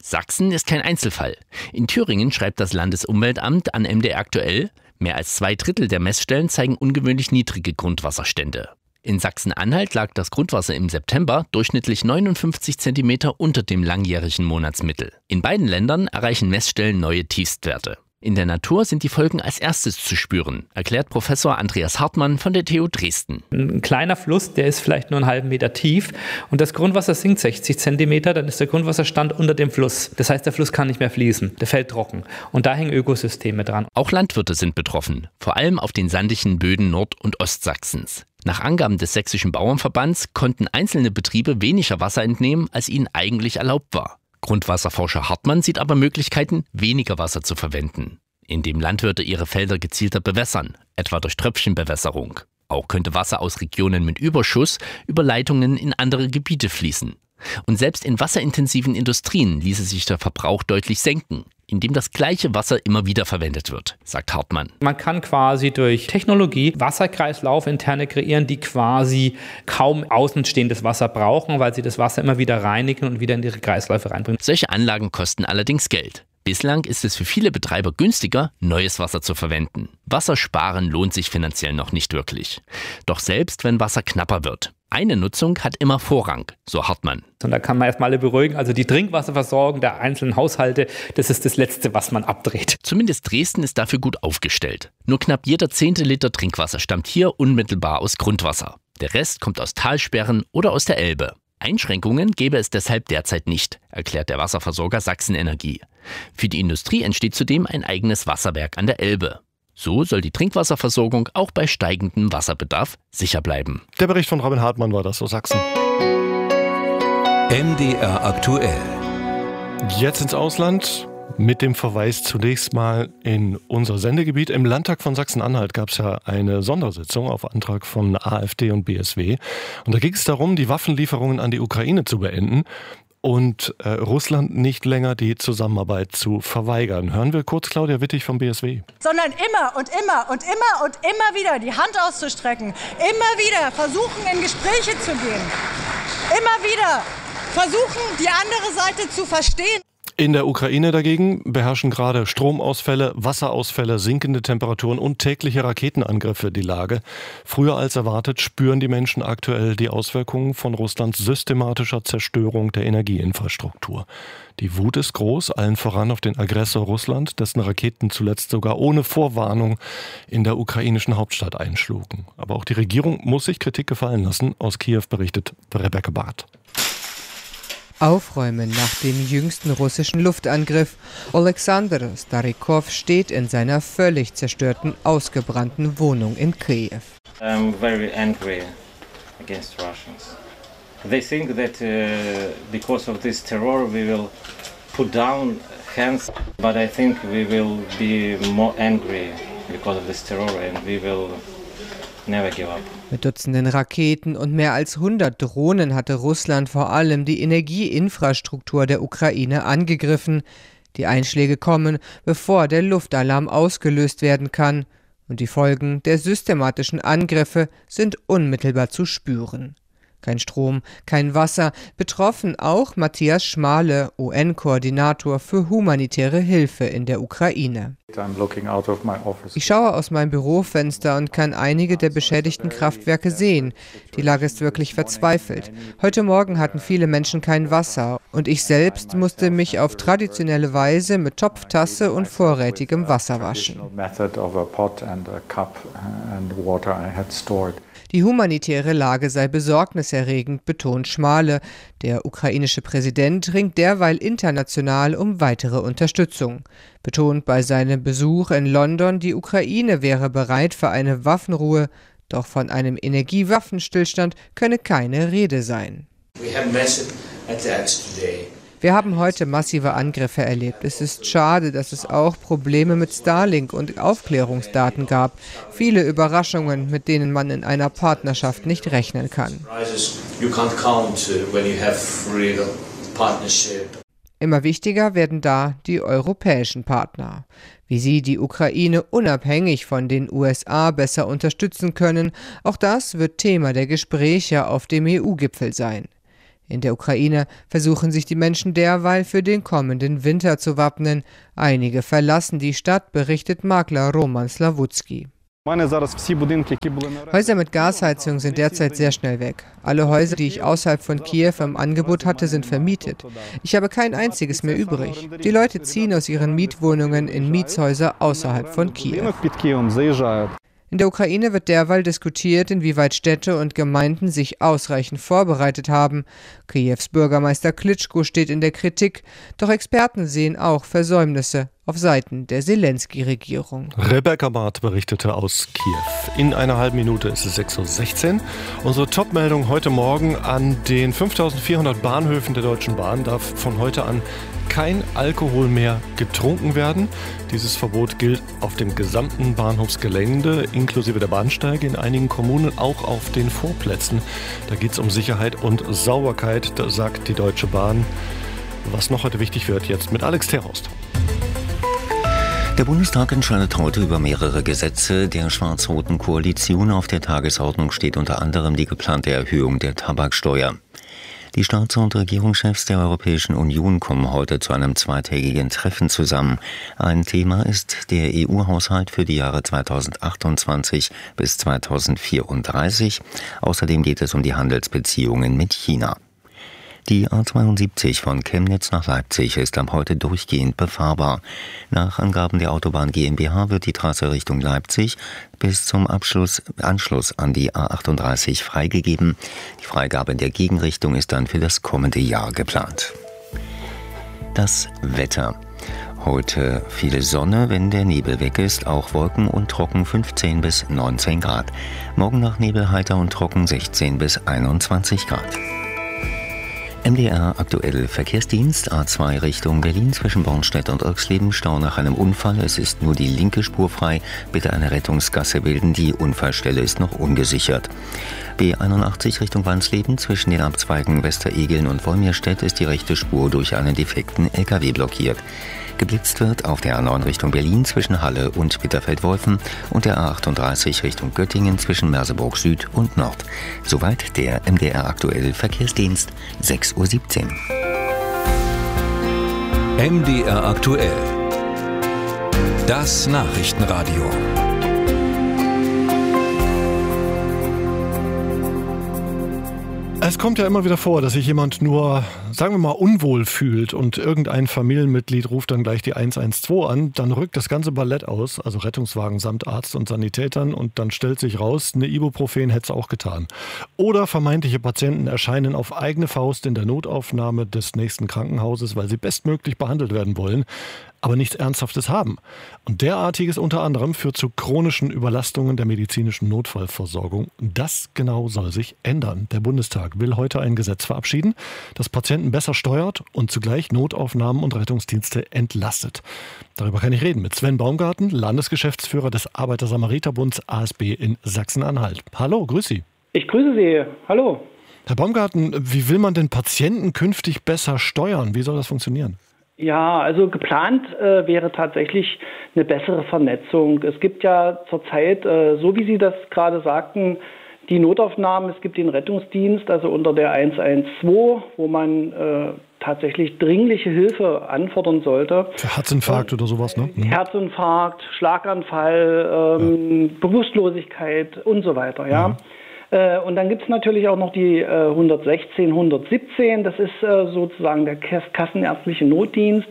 Sachsen ist kein Einzelfall. In Thüringen schreibt das Landesumweltamt an M D R aktuell, mehr als zwei Drittel der Messstellen zeigen ungewöhnlich niedrige Grundwasserstände. In Sachsen-Anhalt lag das Grundwasser im September durchschnittlich neunundfünfzig Zentimeter unter dem langjährigen Monatsmittel. In beiden Ländern erreichen Messstellen neue Tiefstwerte. In der Natur sind die Folgen als erstes zu spüren, erklärt Professor Andreas Hartmann von der T U Dresden. Ein kleiner Fluss, der ist vielleicht nur einen halben Meter tief und das Grundwasser sinkt sechzig Zentimeter, dann ist der Grundwasserstand unter dem Fluss. Das heißt, der Fluss kann nicht mehr fließen, der fällt trocken und da hängen Ökosysteme dran. Auch Landwirte sind betroffen, vor allem auf den sandigen Böden Nord- und Ostsachsens. Nach Angaben des Sächsischen Bauernverbands konnten einzelne Betriebe weniger Wasser entnehmen, als ihnen eigentlich erlaubt war. Grundwasserforscher Hartmann sieht aber Möglichkeiten, weniger Wasser zu verwenden, indem Landwirte ihre Felder gezielter bewässern, etwa durch Tröpfchenbewässerung. Auch könnte Wasser aus Regionen mit Überschuss über Leitungen in andere Gebiete fließen. Und selbst in wasserintensiven Industrien ließe sich der Verbrauch deutlich senken, indem das gleiche Wasser immer wieder verwendet wird, sagt Hartmann. Man kann quasi durch Technologie Wasserkreislauf interne kreieren, die quasi kaum außenstehendes Wasser brauchen, weil sie das Wasser immer wieder reinigen und wieder in ihre Kreisläufe reinbringen. Solche Anlagen kosten allerdings Geld. Bislang ist es für viele Betreiber günstiger, neues Wasser zu verwenden. Wassersparen lohnt sich finanziell noch nicht wirklich. Doch selbst wenn Wasser knapper wird, eine Nutzung hat immer Vorrang, so Hartmann. Und da kann man erstmal alle beruhigen, also die Trinkwasserversorgung der einzelnen Haushalte, das ist das Letzte, was man abdreht. Zumindest Dresden ist dafür gut aufgestellt. Nur knapp jeder zehnte Liter Trinkwasser stammt hier unmittelbar aus Grundwasser. Der Rest kommt aus Talsperren oder aus der Elbe. Einschränkungen gäbe es deshalb derzeit nicht, erklärt der Wasserversorger Sachsenenergie. Für die Industrie entsteht zudem ein eigenes Wasserwerk an der Elbe. So soll die Trinkwasserversorgung auch bei steigendem Wasserbedarf sicher bleiben. Der Bericht von Robin Hartmann war das aus Sachsen. M D R aktuell. Jetzt ins Ausland. Mit dem Verweis zunächst mal in unser Sendegebiet. Im Landtag von Sachsen-Anhalt gab es ja eine Sondersitzung auf Antrag von AfD und B S W. Und da ging es darum, die Waffenlieferungen an die Ukraine zu beenden und äh, Russland nicht länger die Zusammenarbeit zu verweigern. Hören wir kurz Claudia Wittig vom B S W. Sondern immer und immer und immer und immer wieder die Hand auszustrecken. Immer wieder versuchen, in Gespräche zu gehen. Immer wieder versuchen, die andere Seite zu verstehen. In der Ukraine dagegen beherrschen gerade Stromausfälle, Wasserausfälle, sinkende Temperaturen und tägliche Raketenangriffe die Lage. Früher als erwartet spüren die Menschen aktuell die Auswirkungen von Russlands systematischer Zerstörung der Energieinfrastruktur. Die Wut ist groß, allen voran auf den Aggressor Russland, dessen Raketen zuletzt sogar ohne Vorwarnung in der ukrainischen Hauptstadt einschlugen. Aber auch die Regierung muss sich Kritik gefallen lassen. Aus Kiew berichtet Rebecca Barth. Aufräumen nach dem jüngsten russischen Luftangriff. Alexander Starikov steht in seiner völlig zerstörten, ausgebrannten Wohnung in Kiew. I'm very angry against Russians. They think that uh, because of this terror we will put down hands, but I think we will be more angry because of this terror and we will never give up. Mit Dutzenden Raketen und mehr als hundert Drohnen hatte Russland vor allem die Energieinfrastruktur der Ukraine angegriffen. Die Einschläge kommen, bevor der Luftalarm ausgelöst werden kann. Und die Folgen der systematischen Angriffe sind unmittelbar zu spüren. Kein Strom, kein Wasser, betroffen auch Matthias Schmale, U N-Koordinator für humanitäre Hilfe in der Ukraine. Ich schaue aus meinem Bürofenster und kann einige der beschädigten Kraftwerke sehen. Die Lage ist wirklich verzweifelt. Heute Morgen hatten viele Menschen kein Wasser und ich selbst musste mich auf traditionelle Weise mit Topftasse und vorrätigem Wasser waschen. Die humanitäre Lage sei besorgniserregend, betont Schmale. Der ukrainische Präsident ringt derweil international um weitere Unterstützung. Betont bei seinem Besuch in London, die Ukraine wäre bereit für eine Waffenruhe, doch von einem Energiewaffenstillstand könne keine Rede sein. Wir haben heute massive Angriffe erlebt. Es ist schade, dass es auch Probleme mit Starlink und Aufklärungsdaten gab. Viele Überraschungen, mit denen man in einer Partnerschaft nicht rechnen kann. Immer wichtiger werden da die europäischen Partner. Wie sie die Ukraine unabhängig von den U S A besser unterstützen können, auch das wird Thema der Gespräche auf dem E U-Gipfel sein. In der Ukraine versuchen sich die Menschen derweil für den kommenden Winter zu wappnen. Einige verlassen die Stadt, berichtet Makler Roman Slawutski. Häuser mit Gasheizung sind derzeit sehr schnell weg. Alle Häuser, die ich außerhalb von Kiew im Angebot hatte, sind vermietet. Ich habe kein einziges mehr übrig. Die Leute ziehen aus ihren Mietwohnungen in Mietshäuser außerhalb von Kiew. In der Ukraine wird derweil diskutiert, inwieweit Städte und Gemeinden sich ausreichend vorbereitet haben. Kiews Bürgermeister Klitschko steht in der Kritik, doch Experten sehen auch Versäumnisse auf Seiten der Selensky-Regierung. Rebecca Barth berichtete aus Kiew. In einer halben Minute ist es sechs Uhr sechzehn. Unsere Top-Meldung heute Morgen: an den fünftausendvierhundert Bahnhöfen der Deutschen Bahn darf von heute an kein Alkohol mehr getrunken werden. Dieses Verbot gilt auf dem gesamten Bahnhofsgelände inklusive der Bahnsteige, in einigen Kommunen auch auf den Vorplätzen. Da geht es um Sicherheit und Sauberkeit, da sagt die Deutsche Bahn. Was noch heute wichtig wird, jetzt mit Alex Terhorst. Der Bundestag entscheidet heute über mehrere Gesetze der schwarz-roten Koalition. Auf der Tagesordnung steht unter anderem die geplante Erhöhung der Tabaksteuer. Die Staats- und Regierungschefs der Europäischen Union kommen heute zu einem zweitägigen Treffen zusammen. Ein Thema ist der E U-Haushalt für die Jahre zweitausendachtundzwanzig bis zweitausendvierunddreißig. Außerdem geht es um die Handelsbeziehungen mit China. Die A zweiundsiebzig von Chemnitz nach Leipzig ist ab heute durchgehend befahrbar. Nach Angaben der Autobahn GmbH wird die Trasse Richtung Leipzig bis zum Abschluss, Anschluss an die A achtunddreißig freigegeben. Die Freigabe in der Gegenrichtung ist dann für das kommende Jahr geplant. Das Wetter. Heute viele Sonne, wenn der Nebel weg ist, auch Wolken und trocken fünfzehn bis neunzehn Grad. Morgen nach Nebel heiter und trocken sechzehn bis einundzwanzig Grad. M D R aktuell Verkehrsdienst A zwei Richtung Berlin zwischen Bornstedt und Irxleben, Stau nach einem Unfall. Es ist nur die linke Spur frei. Bitte eine Rettungsgasse bilden. Die Unfallstelle ist noch ungesichert. B einundachtzig Richtung Wansleben zwischen den Abzweigen Westeregeln und Wolmirstedt ist die rechte Spur durch einen defekten L K W blockiert. Geblitzt wird auf der A neun Richtung Berlin zwischen Halle und Bitterfeld-Wolfen und der A achtunddreißig Richtung Göttingen zwischen Merseburg Süd und Nord. Soweit der M D R aktuell Verkehrsdienst, sechs Uhr siebzehn. M D R aktuell. Das Nachrichtenradio. Es kommt ja immer wieder vor, dass sich jemand nur, sagen wir mal, unwohl fühlt und irgendein Familienmitglied ruft dann gleich die eins eins zwei an. Dann rückt das ganze Ballett aus, also Rettungswagen samt Arzt und Sanitätern, und dann stellt sich raus, eine Ibuprofen hätte es auch getan. Oder vermeintliche Patienten erscheinen auf eigene Faust in der Notaufnahme des nächsten Krankenhauses, weil sie bestmöglich behandelt werden wollen, aber nichts Ernsthaftes haben. Und derartiges unter anderem führt zu chronischen Überlastungen der medizinischen Notfallversorgung. Das genau soll sich ändern. Der Bundestag will heute ein Gesetz verabschieden, das Patienten besser steuert und zugleich Notaufnahmen und Rettungsdienste entlastet. Darüber kann ich reden mit Sven Baumgarten, Landesgeschäftsführer des Arbeiter-Samariter-Bunds A S B in Sachsen-Anhalt. Hallo, grüß Sie. Ich grüße Sie. Hallo. Herr Baumgarten, wie will man denn Patienten künftig besser steuern? Wie soll das funktionieren? Ja, also geplant äh, wäre tatsächlich eine bessere Vernetzung. Es gibt ja zurzeit, äh, so wie Sie das gerade sagten, die Notaufnahmen, es gibt den Rettungsdienst, also unter der eins eins zwei, wo man äh, tatsächlich dringliche Hilfe anfordern sollte. Für Herzinfarkt oder sowas, ne? Mhm. Herzinfarkt, Schlaganfall, ähm, ja. Bewusstlosigkeit und so weiter, ja. Mhm. Und dann gibt es natürlich auch noch die äh, hundertsechzehn, hundertsiebzehn, das ist äh, sozusagen der kassenärztliche Notdienst,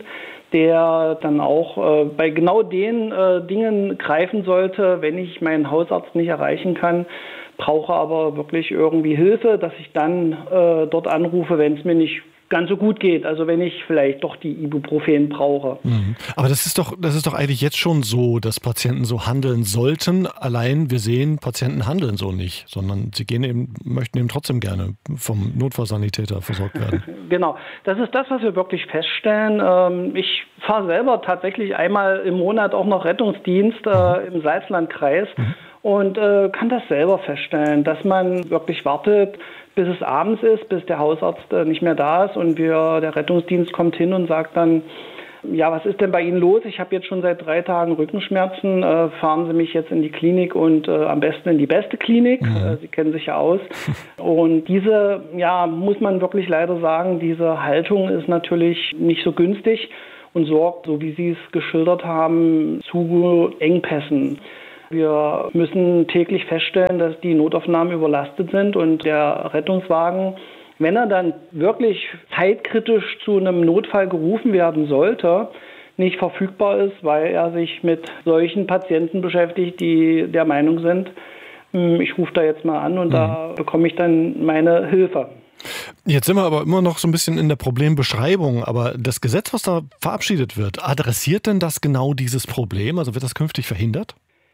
der dann auch äh, bei genau den äh, Dingen greifen sollte, wenn ich meinen Hausarzt nicht erreichen kann, brauche aber wirklich irgendwie Hilfe, dass ich dann äh, dort anrufe, wenn es mir nicht ganz so gut geht, also wenn ich vielleicht doch die Ibuprofen brauche. Mhm. Aber das ist doch, das ist doch eigentlich jetzt schon so, dass Patienten so handeln sollten. Allein wir sehen, Patienten handeln so nicht, sondern sie gehen eben, möchten eben trotzdem gerne vom Notfallsanitäter versorgt werden. Genau, das ist das, was wir wirklich feststellen. Ich fahre selber tatsächlich einmal im Monat auch noch Rettungsdienst mhm. im Salzlandkreis mhm. und kann das selber feststellen, dass man wirklich wartet, bis es abends ist, bis der Hausarzt nicht mehr da ist und wir, der Rettungsdienst kommt hin und sagt dann, ja, was ist denn bei Ihnen los? Ich habe jetzt schon seit drei Tagen Rückenschmerzen. Äh, fahren Sie mich jetzt in die Klinik und äh, am besten in die beste Klinik. Mhm. Äh, Sie kennen sich ja aus. Und diese, ja, muss man wirklich leider sagen, diese Haltung ist natürlich nicht so günstig und sorgt, so wie Sie es geschildert haben, zu Engpässen. Wir müssen täglich feststellen, dass die Notaufnahmen überlastet sind und der Rettungswagen, wenn er dann wirklich zeitkritisch zu einem Notfall gerufen werden sollte, nicht verfügbar ist, weil er sich mit solchen Patienten beschäftigt, die der Meinung sind, ich rufe da jetzt mal an und mhm. da bekomme ich dann meine Hilfe. Jetzt sind wir aber immer noch so ein bisschen in der Problembeschreibung, aber das Gesetz, was da verabschiedet wird, adressiert denn das genau dieses Problem? Also wird das künftig verhindert?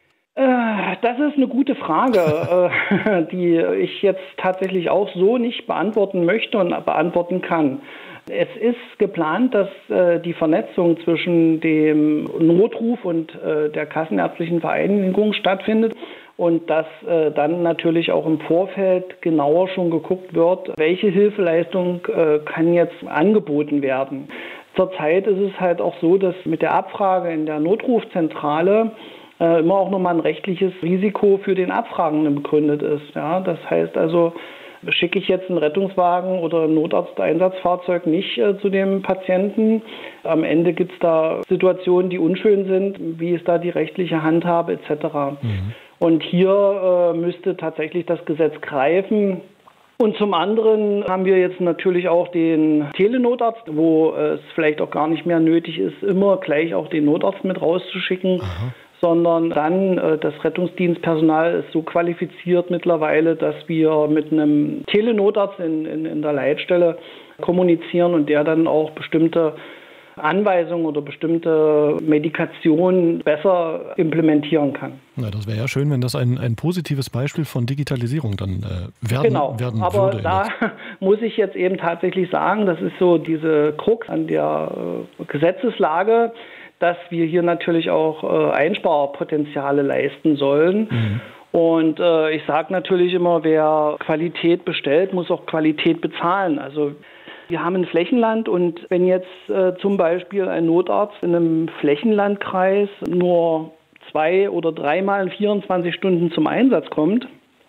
Das ist eine gute Frage, die ich jetzt tatsächlich auch so nicht beantworten möchte und beantworten kann. Es ist geplant, dass die Vernetzung zwischen dem Notruf und der Kassenärztlichen Vereinigung stattfindet und dass dann natürlich auch im Vorfeld genauer schon geguckt wird, welche Hilfeleistung kann jetzt angeboten werden. Zurzeit ist es halt auch so, dass mit der Abfrage in der Notrufzentrale immer auch nochmal ein rechtliches Risiko für den Abfragenden begründet ist. Ja, das heißt also, schicke ich jetzt einen Rettungswagen oder ein Notarzteinsatzfahrzeug nicht äh, zu dem Patienten. Am Ende gibt es da Situationen, die unschön sind. Wie ist da die rechtliche Handhabe et cetera. Mhm. Und hier äh, müsste tatsächlich das Gesetz greifen. Und zum anderen haben wir jetzt natürlich auch den Telenotarzt, wo äh, es vielleicht auch gar nicht mehr nötig ist, immer gleich auch den Notarzt mit rauszuschicken. Aha. Sondern dann äh, das Rettungsdienstpersonal ist so qualifiziert mittlerweile, dass wir mit einem Telenotarzt in, in, in der Leitstelle kommunizieren und der dann auch bestimmte Anweisungen oder bestimmte Medikationen besser implementieren kann. Na, das wäre ja schön, wenn das ein, ein positives Beispiel von Digitalisierung dann äh, werden, genau. werden aber würde. Da muss ich jetzt eben tatsächlich sagen, das ist so diese Krux an der äh, Gesetzeslage, dass wir hier natürlich auch äh, Einsparpotenziale leisten sollen. Mhm. Und äh, ich sage natürlich immer, wer Qualität bestellt, muss auch Qualität bezahlen. Also wir haben ein Flächenland und wenn jetzt äh, zum Beispiel ein Notarzt in einem Flächenlandkreis nur zwei oder dreimal in vierundzwanzig Stunden zum Einsatz kommt,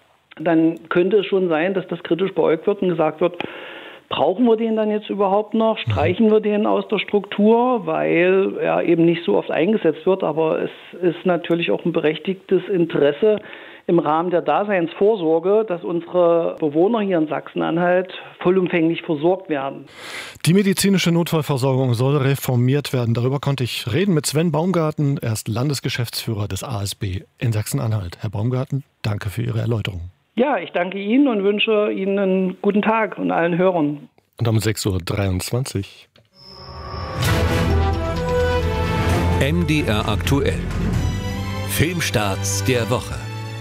dann könnte es schon sein, dass das kritisch beäugt wird und gesagt wird, brauchen wir den dann jetzt überhaupt noch? Streichen wir den aus der Struktur, weil er eben nicht so oft eingesetzt wird. Aber es ist natürlich auch ein berechtigtes Interesse im Rahmen der Daseinsvorsorge, dass unsere Bewohner hier in Sachsen-Anhalt vollumfänglich versorgt werden. Die medizinische Notfallversorgung soll reformiert werden. Darüber konnte ich reden mit Sven Baumgarten. Er ist Landesgeschäftsführer des A S B in Sachsen-Anhalt. Herr Baumgarten, danke für Ihre Erläuterung. Ja, ich danke Ihnen und wünsche Ihnen einen guten Tag und allen Hörern. Und um sechs Uhr dreiundzwanzig. M D R aktuell. Filmstarts der Woche.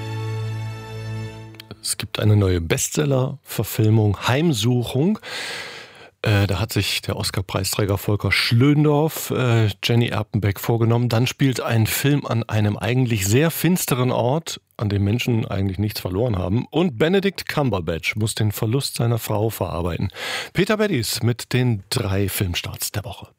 Es gibt eine neue Bestseller-Verfilmung, Heimsuchung. Äh, da hat sich der Oscar-Preisträger Volker Schlöndorff äh, Jenny Erpenbeck vorgenommen. Dann spielt ein Film an einem eigentlich sehr finsteren Ort, an dem Menschen eigentlich nichts verloren haben. Und Benedict Cumberbatch muss den Verlust seiner Frau verarbeiten. Peter Beddies mit den drei Filmstarts der Woche.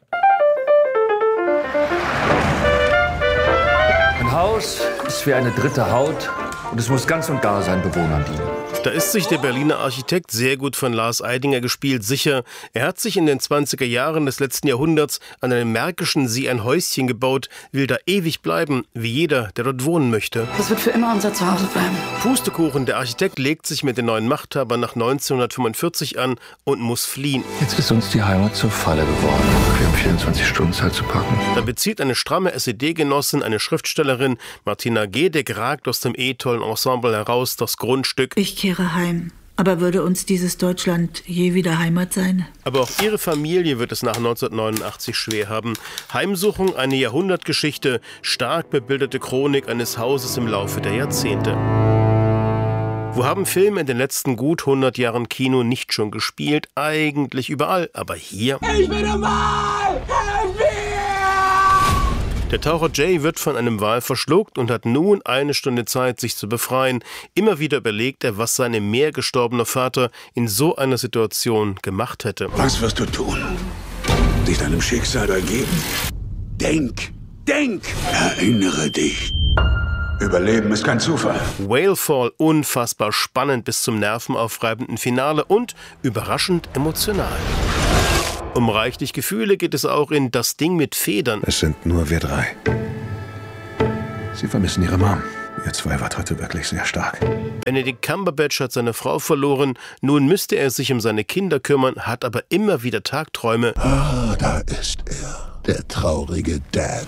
Ein Haus ist wie eine dritte Haut und es muss ganz und gar seinen Bewohnern dienen. Da ist sich der Berliner Architekt, sehr gut von Lars Eidinger gespielt, sicher. Er hat sich in den zwanziger Jahren des letzten Jahrhunderts an einem märkischen See ein Häuschen gebaut, will da ewig bleiben, wie jeder, der dort wohnen möchte. Das wird für immer unser Zuhause bleiben. Pustekuchen, der Architekt legt sich mit den neuen Machthabern nach neunzehnhundertfünfundvierzig an und muss fliehen. Jetzt ist uns die Heimat zur Falle geworden. Wir haben vierundzwanzig Stunden Zeit zu packen. Da bezieht eine stramme S E D-Genossin, eine Schriftstellerin, Martina Gedeck, ragt aus dem eh tollen Ensemble heraus, das Grundstück. Ich kehre heim. Aber würde uns dieses Deutschland je wieder Heimat sein? Aber auch ihre Familie wird es nach neunzehnhundertneunundachtzig schwer haben. Heimsuchung, eine Jahrhundertgeschichte, stark bebilderte Chronik eines Hauses im Laufe der Jahrzehnte. Wo haben Filme in den letzten gut hundert Jahren Kino nicht schon gespielt? Eigentlich überall, aber hier... Ich bin ein Wal! Helf mir! Der Taucher Jay wird von einem Wal verschluckt und hat nun eine Stunde Zeit, sich zu befreien. Immer wieder überlegt er, was sein im Meer gestorbener Vater in so einer Situation gemacht hätte. Was wirst du tun? Dich deinem Schicksal ergeben? Denk, denk, erinnere dich. Überleben ist kein Zufall. Whalefall, unfassbar spannend bis zum nervenaufreibenden Finale und überraschend emotional. Um reichlich Gefühle geht es auch in Das Ding mit Federn. Es sind nur wir drei. Sie vermissen ihre Mom. Ihr zwei wart heute wirklich sehr stark. Benedict Cumberbatch hat seine Frau verloren. Nun müsste er sich um seine Kinder kümmern, hat aber immer wieder Tagträume. Ah, da ist er. Der traurige Dad.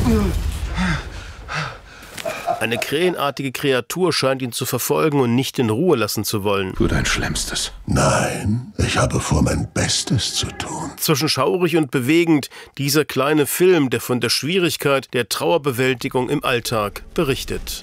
Eine krähenartige Kreatur scheint ihn zu verfolgen und nicht in Ruhe lassen zu wollen. Tu dein Schlimmstes. Nein, ich habe vor, mein Bestes zu tun. Zwischen schaurig und bewegend, dieser kleine Film, der von der Schwierigkeit der Trauerbewältigung im Alltag berichtet.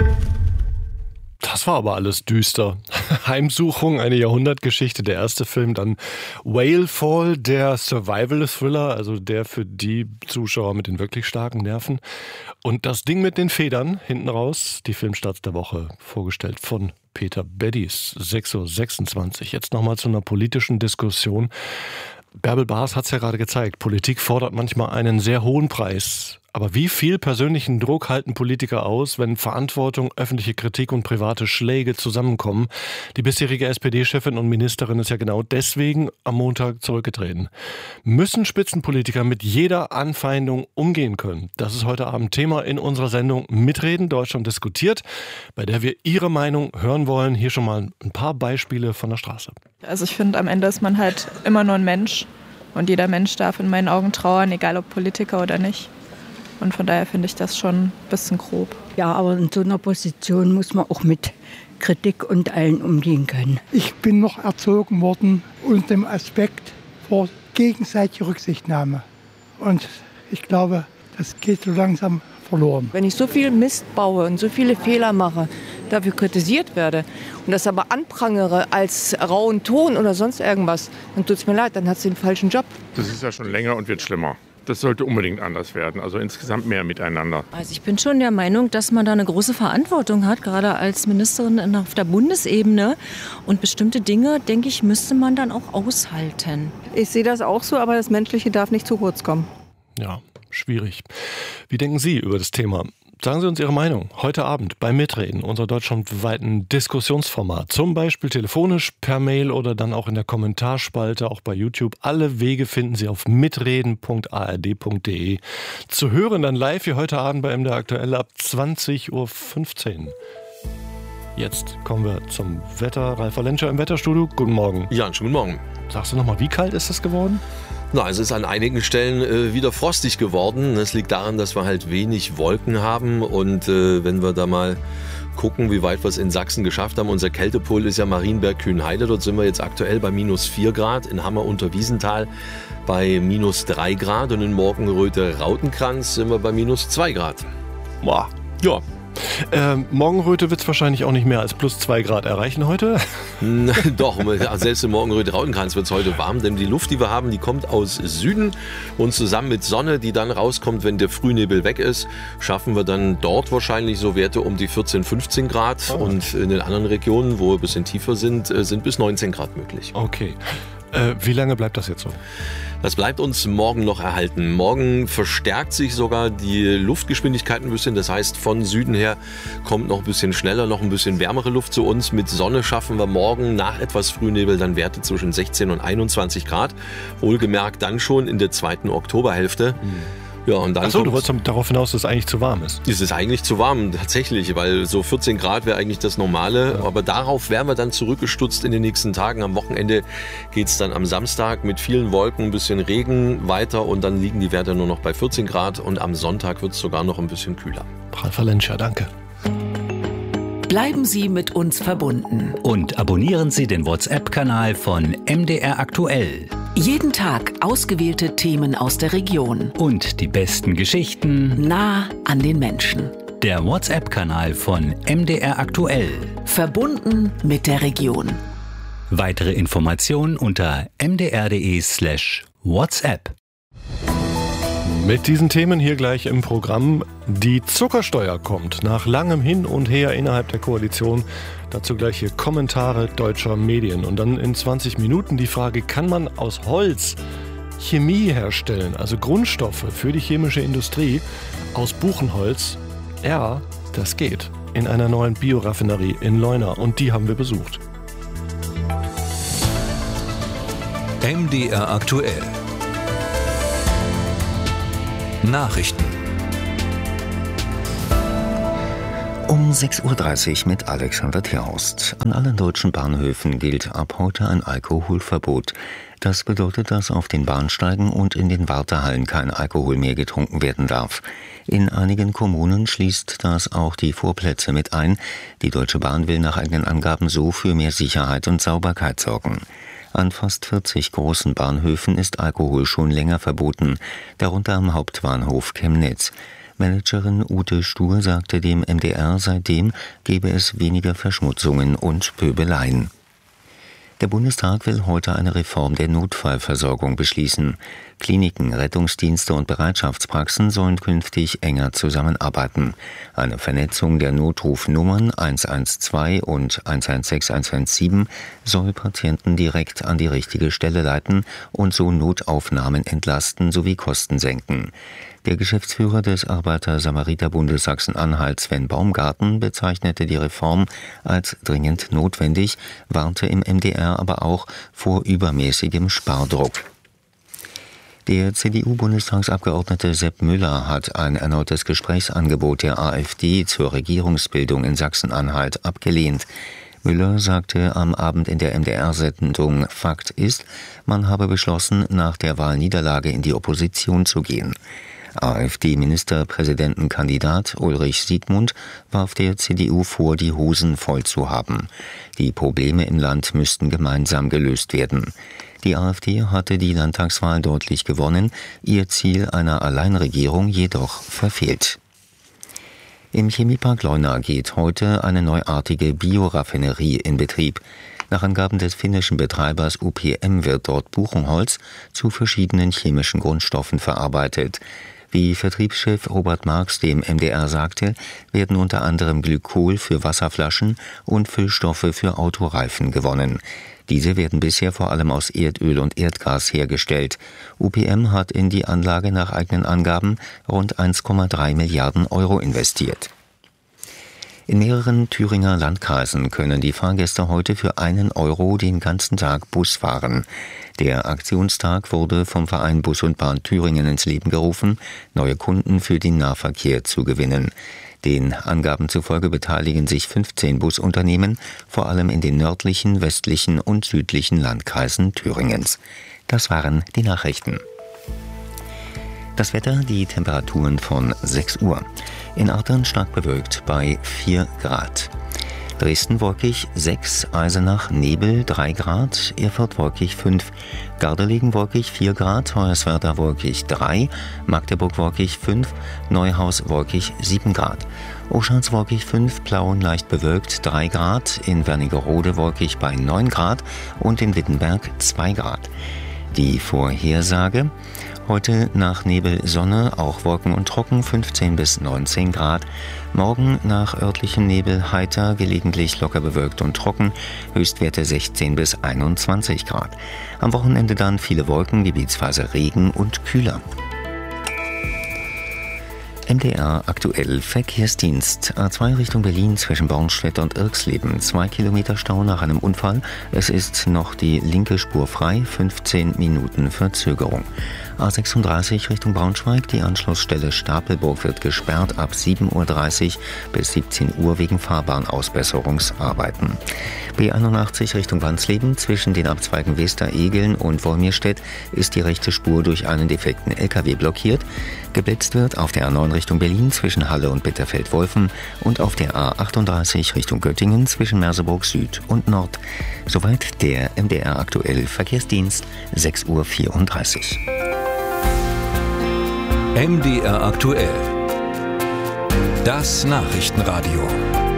Das war aber alles düster. Heimsuchung, eine Jahrhundertgeschichte, der erste Film. Dann Whalefall, der Survival-Thriller, also der für die Zuschauer mit den wirklich starken Nerven. Und Das Ding mit den Federn, hinten raus, die Filmstarts der Woche, vorgestellt von Peter Beddies, sechs Uhr sechsundzwanzig. Jetzt nochmal zu einer politischen Diskussion. Bärbel Baas hat es ja gerade gezeigt. Politik fordert manchmal einen sehr hohen Preis. Aber wie viel persönlichen Druck halten Politiker aus, wenn Verantwortung, öffentliche Kritik und private Schläge zusammenkommen? Die bisherige S P D-Chefin und Ministerin ist ja genau deswegen am Montag zurückgetreten. Müssen Spitzenpolitiker mit jeder Anfeindung umgehen können? Das ist heute Abend Thema in unserer Sendung Mitreden, Deutschland diskutiert, bei der wir Ihre Meinung hören wollen. Hier schon mal ein paar Beispiele von der Straße. Also ich finde, am Ende ist man halt immer nur ein Mensch. Und jeder Mensch darf in meinen Augen trauern, egal ob Politiker oder nicht. Und von daher finde ich das schon ein bisschen grob. Ja, aber in so einer Position muss man auch mit Kritik und allen umgehen können. Ich bin noch erzogen worden unter dem Aspekt vor gegenseitiger Rücksichtnahme. Und ich glaube, das geht so langsam verloren. Wenn ich so viel Mist baue und so viele Fehler mache, dafür kritisiert werde und das aber anprangere als rauen Ton oder sonst irgendwas, dann tut es mir leid, dann hat sie den falschen Job. Das ist ja schon länger und wird schlimmer. Das sollte unbedingt anders werden, also insgesamt mehr miteinander. Also ich bin schon der Meinung, dass man da eine große Verantwortung hat, gerade als Ministerin auf der Bundesebene. Und bestimmte Dinge, denke ich, müsste man dann auch aushalten. Ich sehe das auch so, aber das Menschliche darf nicht zu kurz kommen. Ja, schwierig. Wie denken Sie über das Thema? Sagen Sie uns Ihre Meinung heute Abend beim Mitreden, unser deutschlandweiten Diskussionsformat. Zum Beispiel telefonisch, per Mail oder dann auch in der Kommentarspalte, auch bei YouTube. Alle Wege finden Sie auf mitreden punkt a r d punkt d e. Zu hören dann live wie heute Abend bei M D R Aktuell ab zwanzig Uhr fünfzehn. Jetzt kommen wir zum Wetter. Ralf Lenscher im Wetterstudio. Guten Morgen. Ja, einen schönen Morgen. Sagst du nochmal, wie kalt ist es geworden? Na, es ist an einigen Stellen äh, wieder frostig geworden. Das liegt daran, dass wir halt wenig Wolken haben. Und äh, wenn wir da mal gucken, wie weit wir es in Sachsen geschafft haben. Unser Kältepol ist ja Marienberg-Kühnheide. Dort sind wir jetzt aktuell bei minus vier Grad. In Hammer unter Wiesenthal bei minus drei Grad. Und in Morgenröte-Rautenkranz sind wir bei minus zwei Grad. Boah. Ja. Äh, Morgenröte wird es wahrscheinlich auch nicht mehr als plus zwei Grad erreichen heute. Doch, selbst in Morgenröte-Rautenkranz wird es heute warm, denn die Luft, die wir haben, die kommt aus Süden und zusammen mit Sonne, die dann rauskommt, wenn der Frühnebel weg ist, schaffen wir dann dort wahrscheinlich so Werte um die vierzehn, fünfzehn Grad oh. Und in den anderen Regionen, wo wir ein bisschen tiefer sind, sind bis neunzehn Grad möglich. Okay. Äh, wie lange bleibt das jetzt so? Das bleibt uns morgen noch erhalten. Morgen verstärkt sich sogar die Luftgeschwindigkeit ein bisschen. Das heißt, von Süden her kommt noch ein bisschen schneller, noch ein bisschen wärmere Luft zu uns. Mit Sonne schaffen wir morgen nach etwas Frühnebel dann Werte zwischen sechzehn und einundzwanzig Grad. Wohlgemerkt dann schon in der zweiten Oktoberhälfte. Mhm. Ja, und dann Ach so, du wolltest darauf hinaus, dass es eigentlich zu warm ist. Es ist eigentlich zu warm, tatsächlich, weil so vierzehn Grad wäre eigentlich das Normale. Ja. Aber darauf wären wir dann zurückgestutzt in den nächsten Tagen. Am Wochenende geht es dann am Samstag mit vielen Wolken, ein bisschen Regen weiter und dann liegen die Werte nur noch bei vierzehn Grad und am Sonntag wird es sogar noch ein bisschen kühler. Ralf Lenscher, danke. Bleiben Sie mit uns verbunden. Und abonnieren Sie den WhatsApp-Kanal von M D R Aktuell. Jeden Tag ausgewählte Themen aus der Region. Und die besten Geschichten nah an den Menschen. Der WhatsApp-Kanal von M D R Aktuell. Verbunden mit der Region. Weitere Informationen unter m d r punkt d e slash WhatsApp. Mit diesen Themen hier gleich im Programm. Die Zuckersteuer kommt nach langem Hin und Her innerhalb der Koalition. Dazu gleich hier Kommentare deutscher Medien. Und dann in zwanzig Minuten die Frage, kann man aus Holz Chemie herstellen, also Grundstoffe für die chemische Industrie aus Buchenholz, ja, das geht. In einer neuen Bioraffinerie in Leuna und die haben wir besucht. M D R aktuell. Nachrichten. Um sechs Uhr dreißig mit Alexander Terhorst. An allen deutschen Bahnhöfen gilt ab heute ein Alkoholverbot. Das bedeutet, dass auf den Bahnsteigen und in den Wartehallen kein Alkohol mehr getrunken werden darf. In einigen Kommunen schließt das auch die Vorplätze mit ein. Die Deutsche Bahn will nach eigenen Angaben so für mehr Sicherheit und Sauberkeit sorgen. An fast vierzig großen Bahnhöfen ist Alkohol schon länger verboten, darunter am Hauptbahnhof Chemnitz. Managerin Ute Stur sagte dem M D R, seitdem gebe es weniger Verschmutzungen und Pöbeleien. Der Bundestag will heute eine Reform der Notfallversorgung beschließen. Kliniken, Rettungsdienste und Bereitschaftspraxen sollen künftig enger zusammenarbeiten. Eine Vernetzung der Notrufnummern eins eins zwei und eins eins sechs eins eins sieben soll Patienten direkt an die richtige Stelle leiten und so Notaufnahmen entlasten sowie Kosten senken. Der Geschäftsführer des Arbeiter-Samariter-Bundes Sachsen-Anhalt, Sven Baumgarten, bezeichnete die Reform als dringend notwendig, warnte im M D R aber auch vor übermäßigem Spardruck. Der C D U-Bundestagsabgeordnete Sepp Müller hat ein erneutes Gesprächsangebot der AfD zur Regierungsbildung in Sachsen-Anhalt abgelehnt. Müller sagte am Abend in der M D R-Sendung Fakt ist, man habe beschlossen, nach der Wahlniederlage in die Opposition zu gehen. AfD-Ministerpräsidentenkandidat Ulrich Siegmund warf der C D U vor, die Hosen voll zu haben. Die Probleme im Land müssten gemeinsam gelöst werden. Die AfD hatte die Landtagswahl deutlich gewonnen, ihr Ziel einer Alleinregierung jedoch verfehlt. Im Chemiepark Leuna geht heute eine neuartige Bioraffinerie in Betrieb. Nach Angaben des finnischen Betreibers U P M wird dort Buchenholz zu verschiedenen chemischen Grundstoffen verarbeitet. Wie Vertriebschef Robert Marx dem M D R sagte, werden unter anderem Glykol für Wasserflaschen und Füllstoffe für Autoreifen gewonnen. Diese werden bisher vor allem aus Erdöl und Erdgas hergestellt. U P M hat in die Anlage nach eigenen Angaben rund eins Komma drei Milliarden Euro investiert. In mehreren Thüringer Landkreisen können die Fahrgäste heute für einen Euro den ganzen Tag Bus fahren. Der Aktionstag wurde vom Verein Bus und Bahn Thüringen ins Leben gerufen, neue Kunden für den Nahverkehr zu gewinnen. Den Angaben zufolge beteiligen sich fünfzehn Busunternehmen, vor allem in den nördlichen, westlichen und südlichen Landkreisen Thüringens. Das waren die Nachrichten. Das Wetter, die Temperaturen von sechs Uhr. In Artern stark bewölkt bei vier Grad. Dresden wolkig sechs, Eisenach Nebel drei Grad, Erfurt wolkig fünf, Gardelegen wolkig vier Grad, Hoyerswerda wolkig drei, Magdeburg wolkig fünf, Neuhaus wolkig sieben Grad. Oschatz wolkig fünf, Plauen leicht bewölkt drei Grad, in Wernigerode wolkig bei neun Grad und in Wittenberg zwei Grad. Die Vorhersage: Heute nach Nebel Sonne, auch Wolken und Trocken, fünfzehn bis neunzehn Grad. Morgen nach örtlichem Nebel heiter, gelegentlich locker bewölkt und trocken, Höchstwerte sechzehn bis einundzwanzig Grad. Am Wochenende dann viele Wolken, gebietsweise Regen und kühler. M D R aktuell Verkehrsdienst. A zwei Richtung Berlin zwischen Bornstedt und Irxleben. Zwei Kilometer Stau nach einem Unfall. Es ist noch die linke Spur frei. fünfzehn Minuten Verzögerung. A sechsunddreißig Richtung Braunschweig. Die Anschlussstelle Stapelburg wird gesperrt ab sieben Uhr dreißig bis siebzehn Uhr wegen Fahrbahnausbesserungsarbeiten. B einundachtzig Richtung Wansleben. Zwischen den Abzweigen Wester-Egeln und Wolmirstedt ist die rechte Spur durch einen defekten L K W blockiert. Geblitzt wird auf der A neun Richtung Berlin zwischen Halle und Bitterfeld-Wolfen und auf der A achtunddreißig Richtung Göttingen zwischen Merseburg Süd und Nord. Soweit der M D R aktuell Verkehrsdienst, sechs Uhr vierunddreißig. M D R aktuell. Das Nachrichtenradio.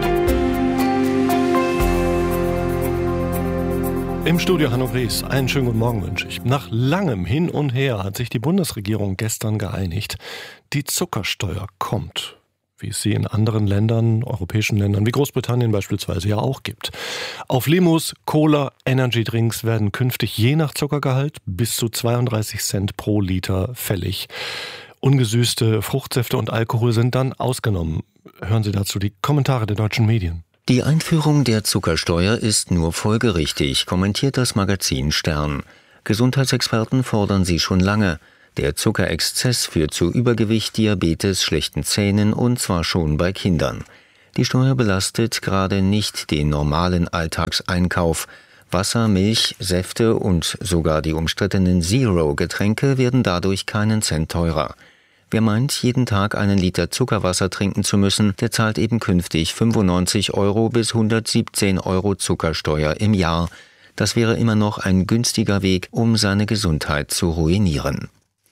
Im Studio Hanno Gries, einen schönen guten Morgen wünsche ich. Nach langem Hin und Her hat sich die Bundesregierung gestern geeinigt. Die Zuckersteuer kommt. wie es sie in anderen Ländern, europäischen Ländern wie Großbritannien beispielsweise ja auch gibt. Auf Limos, Cola, Energydrinks werden künftig je nach Zuckergehalt bis zu zweiunddreißig Cent pro Liter fällig. Ungesüßte Fruchtsäfte und Alkohol sind dann ausgenommen. Hören Sie dazu die Kommentare der deutschen Medien. Die Einführung der Zuckersteuer ist nur folgerichtig, kommentiert das Magazin Stern. Gesundheitsexperten fordern sie schon lange. Der Zuckerexzess führt zu Übergewicht, Diabetes, schlechten Zähnen und zwar schon bei Kindern. Die Steuer belastet gerade nicht den normalen Alltagseinkauf. Wasser, Milch, Säfte und sogar die umstrittenen Zero-Getränke werden dadurch keinen Cent teurer. Wer meint, jeden Tag einen Liter Zuckerwasser trinken zu müssen, der zahlt eben künftig fünfundneunzig Euro bis hundertsiebzehn Euro Zuckersteuer im Jahr. Das wäre immer noch ein günstiger Weg, um seine Gesundheit zu ruinieren.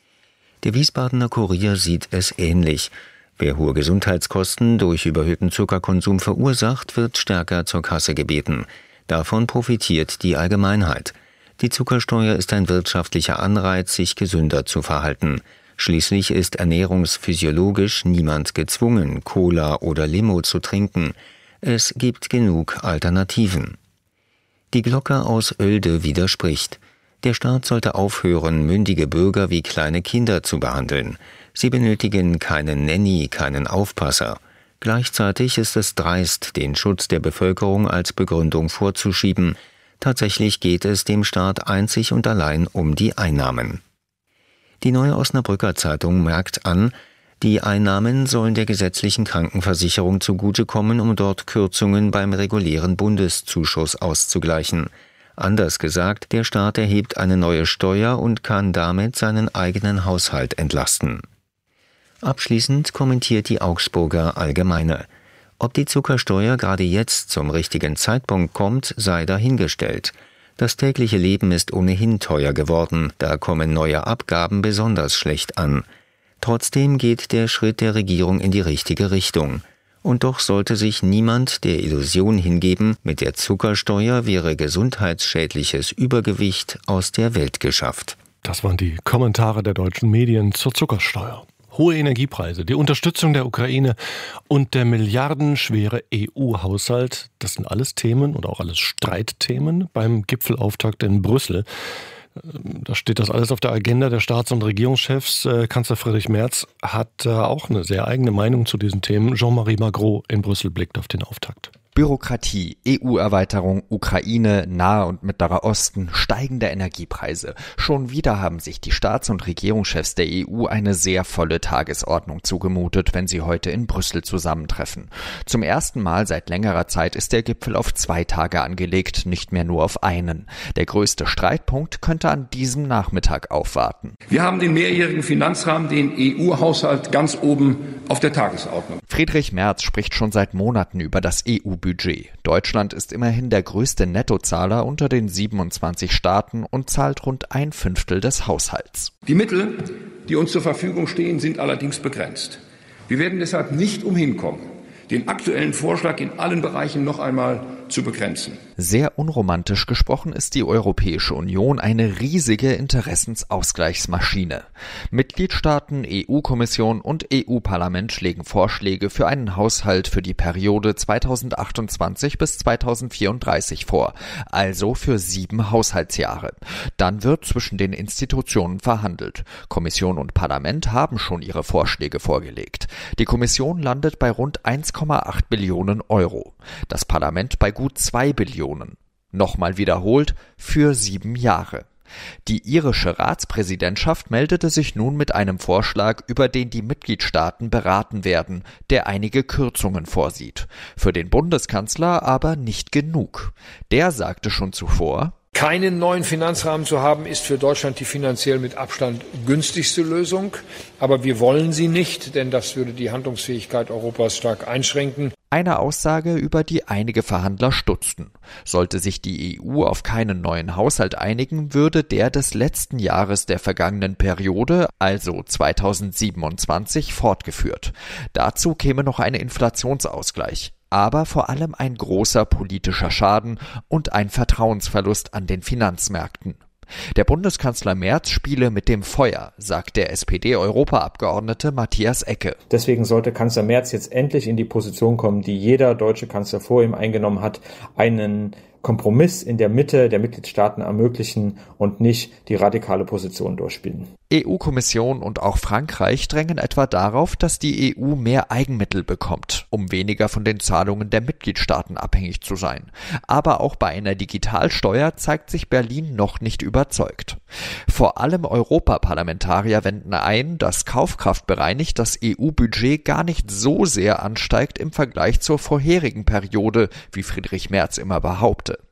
Der Wiesbadener Kurier sieht es ähnlich. Wer hohe Gesundheitskosten durch überhöhten Zuckerkonsum verursacht, wird stärker zur Kasse gebeten. Davon profitiert die Allgemeinheit. Die Zuckersteuer ist ein wirtschaftlicher Anreiz, sich gesünder zu verhalten. Schließlich ist ernährungsphysiologisch niemand gezwungen, Cola oder Limo zu trinken. Es gibt genug Alternativen. Die Glocke aus Oelde widerspricht. Der Staat sollte aufhören, mündige Bürger wie kleine Kinder zu behandeln. Sie benötigen keinen Nanny, keinen Aufpasser. Gleichzeitig ist es dreist, den Schutz der Bevölkerung als Begründung vorzuschieben. Tatsächlich geht es dem Staat einzig und allein um die Einnahmen. Die Neue Osnabrücker Zeitung merkt an, die Einnahmen sollen der gesetzlichen Krankenversicherung zugutekommen, um dort Kürzungen beim regulären Bundeszuschuss auszugleichen. Anders gesagt, der Staat erhebt eine neue Steuer und kann damit seinen eigenen Haushalt entlasten. Abschließend kommentiert die Augsburger Allgemeine. Ob die Zuckersteuer gerade jetzt zum richtigen Zeitpunkt kommt, sei dahingestellt. Das tägliche Leben ist ohnehin teuer geworden, da kommen neue Abgaben besonders schlecht an. Trotzdem geht der Schritt der Regierung in die richtige Richtung. Und doch sollte sich niemand der Illusion hingeben, mit der Zuckersteuer wäre gesundheitsschädliches Übergewicht aus der Welt geschafft. Das waren die Kommentare der deutschen Medien zur Zuckersteuer. Hohe Energiepreise, die Unterstützung der Ukraine und der milliardenschwere E U-Haushalt, das sind alles Themen und auch alles Streitthemen beim Gipfelauftakt in Brüssel. Da steht das alles auf der Agenda der Staats- und Regierungschefs. Kanzler Friedrich Merz hat auch eine sehr eigene Meinung zu diesen Themen. Jean-Marie Magro in Brüssel blickt auf den Auftakt. Bürokratie, E U-Erweiterung, Ukraine, Nahe und Mittlerer Osten, steigende Energiepreise. Schon wieder haben sich die Staats- und Regierungschefs der E U eine sehr volle Tagesordnung zugemutet, wenn sie heute in Brüssel zusammentreffen. Zum ersten Mal seit längerer Zeit ist der Gipfel auf zwei Tage angelegt, nicht mehr nur auf einen. Der größte Streitpunkt könnte an diesem Nachmittag aufwarten. Wir haben den mehrjährigen Finanzrahmen, den E U-Haushalt, ganz oben auf der Tagesordnung. Friedrich Merz spricht schon seit Monaten über das E U-Budget. Deutschland ist immerhin der größte Nettozahler unter den siebenundzwanzig Staaten und zahlt rund ein Fünftel des Haushalts. Die Mittel, die uns zur Verfügung stehen, sind allerdings begrenzt. Wir werden deshalb nicht umhin kommen, den aktuellen Vorschlag in allen Bereichen noch einmal zu begrenzen. Sehr unromantisch gesprochen ist die Europäische Union eine riesige Interessensausgleichsmaschine. Mitgliedstaaten, E U-Kommission und E U-Parlament legen Vorschläge für einen Haushalt für die Periode zweitausendachtundzwanzig bis zweitausendvierunddreißig vor, also für sieben Haushaltsjahre. Dann wird zwischen den Institutionen verhandelt. Kommission und Parlament haben schon ihre Vorschläge vorgelegt. Die Kommission landet bei rund eins Komma acht Billionen Euro. Das Parlament bei gut zwei Billionen. Nochmal wiederholt, für sieben Jahre. Die irische Ratspräsidentschaft meldete sich nun mit einem Vorschlag, über den die Mitgliedstaaten beraten werden, der einige Kürzungen vorsieht. Für den Bundeskanzler aber nicht genug. Der sagte schon zuvor: Keinen neuen Finanzrahmen zu haben, ist für Deutschland die finanziell mit Abstand günstigste Lösung. Aber wir wollen sie nicht, denn das würde die Handlungsfähigkeit Europas stark einschränken. Eine Aussage, über die einige Verhandler stutzten. Sollte sich die E U auf keinen neuen Haushalt einigen, würde der des letzten Jahres der vergangenen Periode, also zweitausendsiebenundzwanzig, fortgeführt. Dazu käme noch ein Inflationsausgleich. Aber vor allem ein großer politischer Schaden und ein Vertrauensverlust an den Finanzmärkten. Der Bundeskanzler Merz spiele mit dem Feuer, sagt der S P D-Europaabgeordnete Matthias Ecke. Deswegen sollte Kanzler Merz jetzt endlich in die Position kommen, die jeder deutsche Kanzler vor ihm eingenommen hat, einen Kompromiss in der Mitte der Mitgliedstaaten ermöglichen und nicht die radikale Position durchspielen. E U-Kommission und auch Frankreich drängen etwa darauf, dass die E U mehr Eigenmittel bekommt, um weniger von den Zahlungen der Mitgliedstaaten abhängig zu sein. Aber auch bei einer Digitalsteuer zeigt sich Berlin noch nicht überzeugt. Vor allem Europaparlamentarier wenden ein, dass Kaufkraft bereinigt das E U-Budget gar nicht so sehr ansteigt im Vergleich zur vorherigen Periode, wie Friedrich Merz immer behaupte.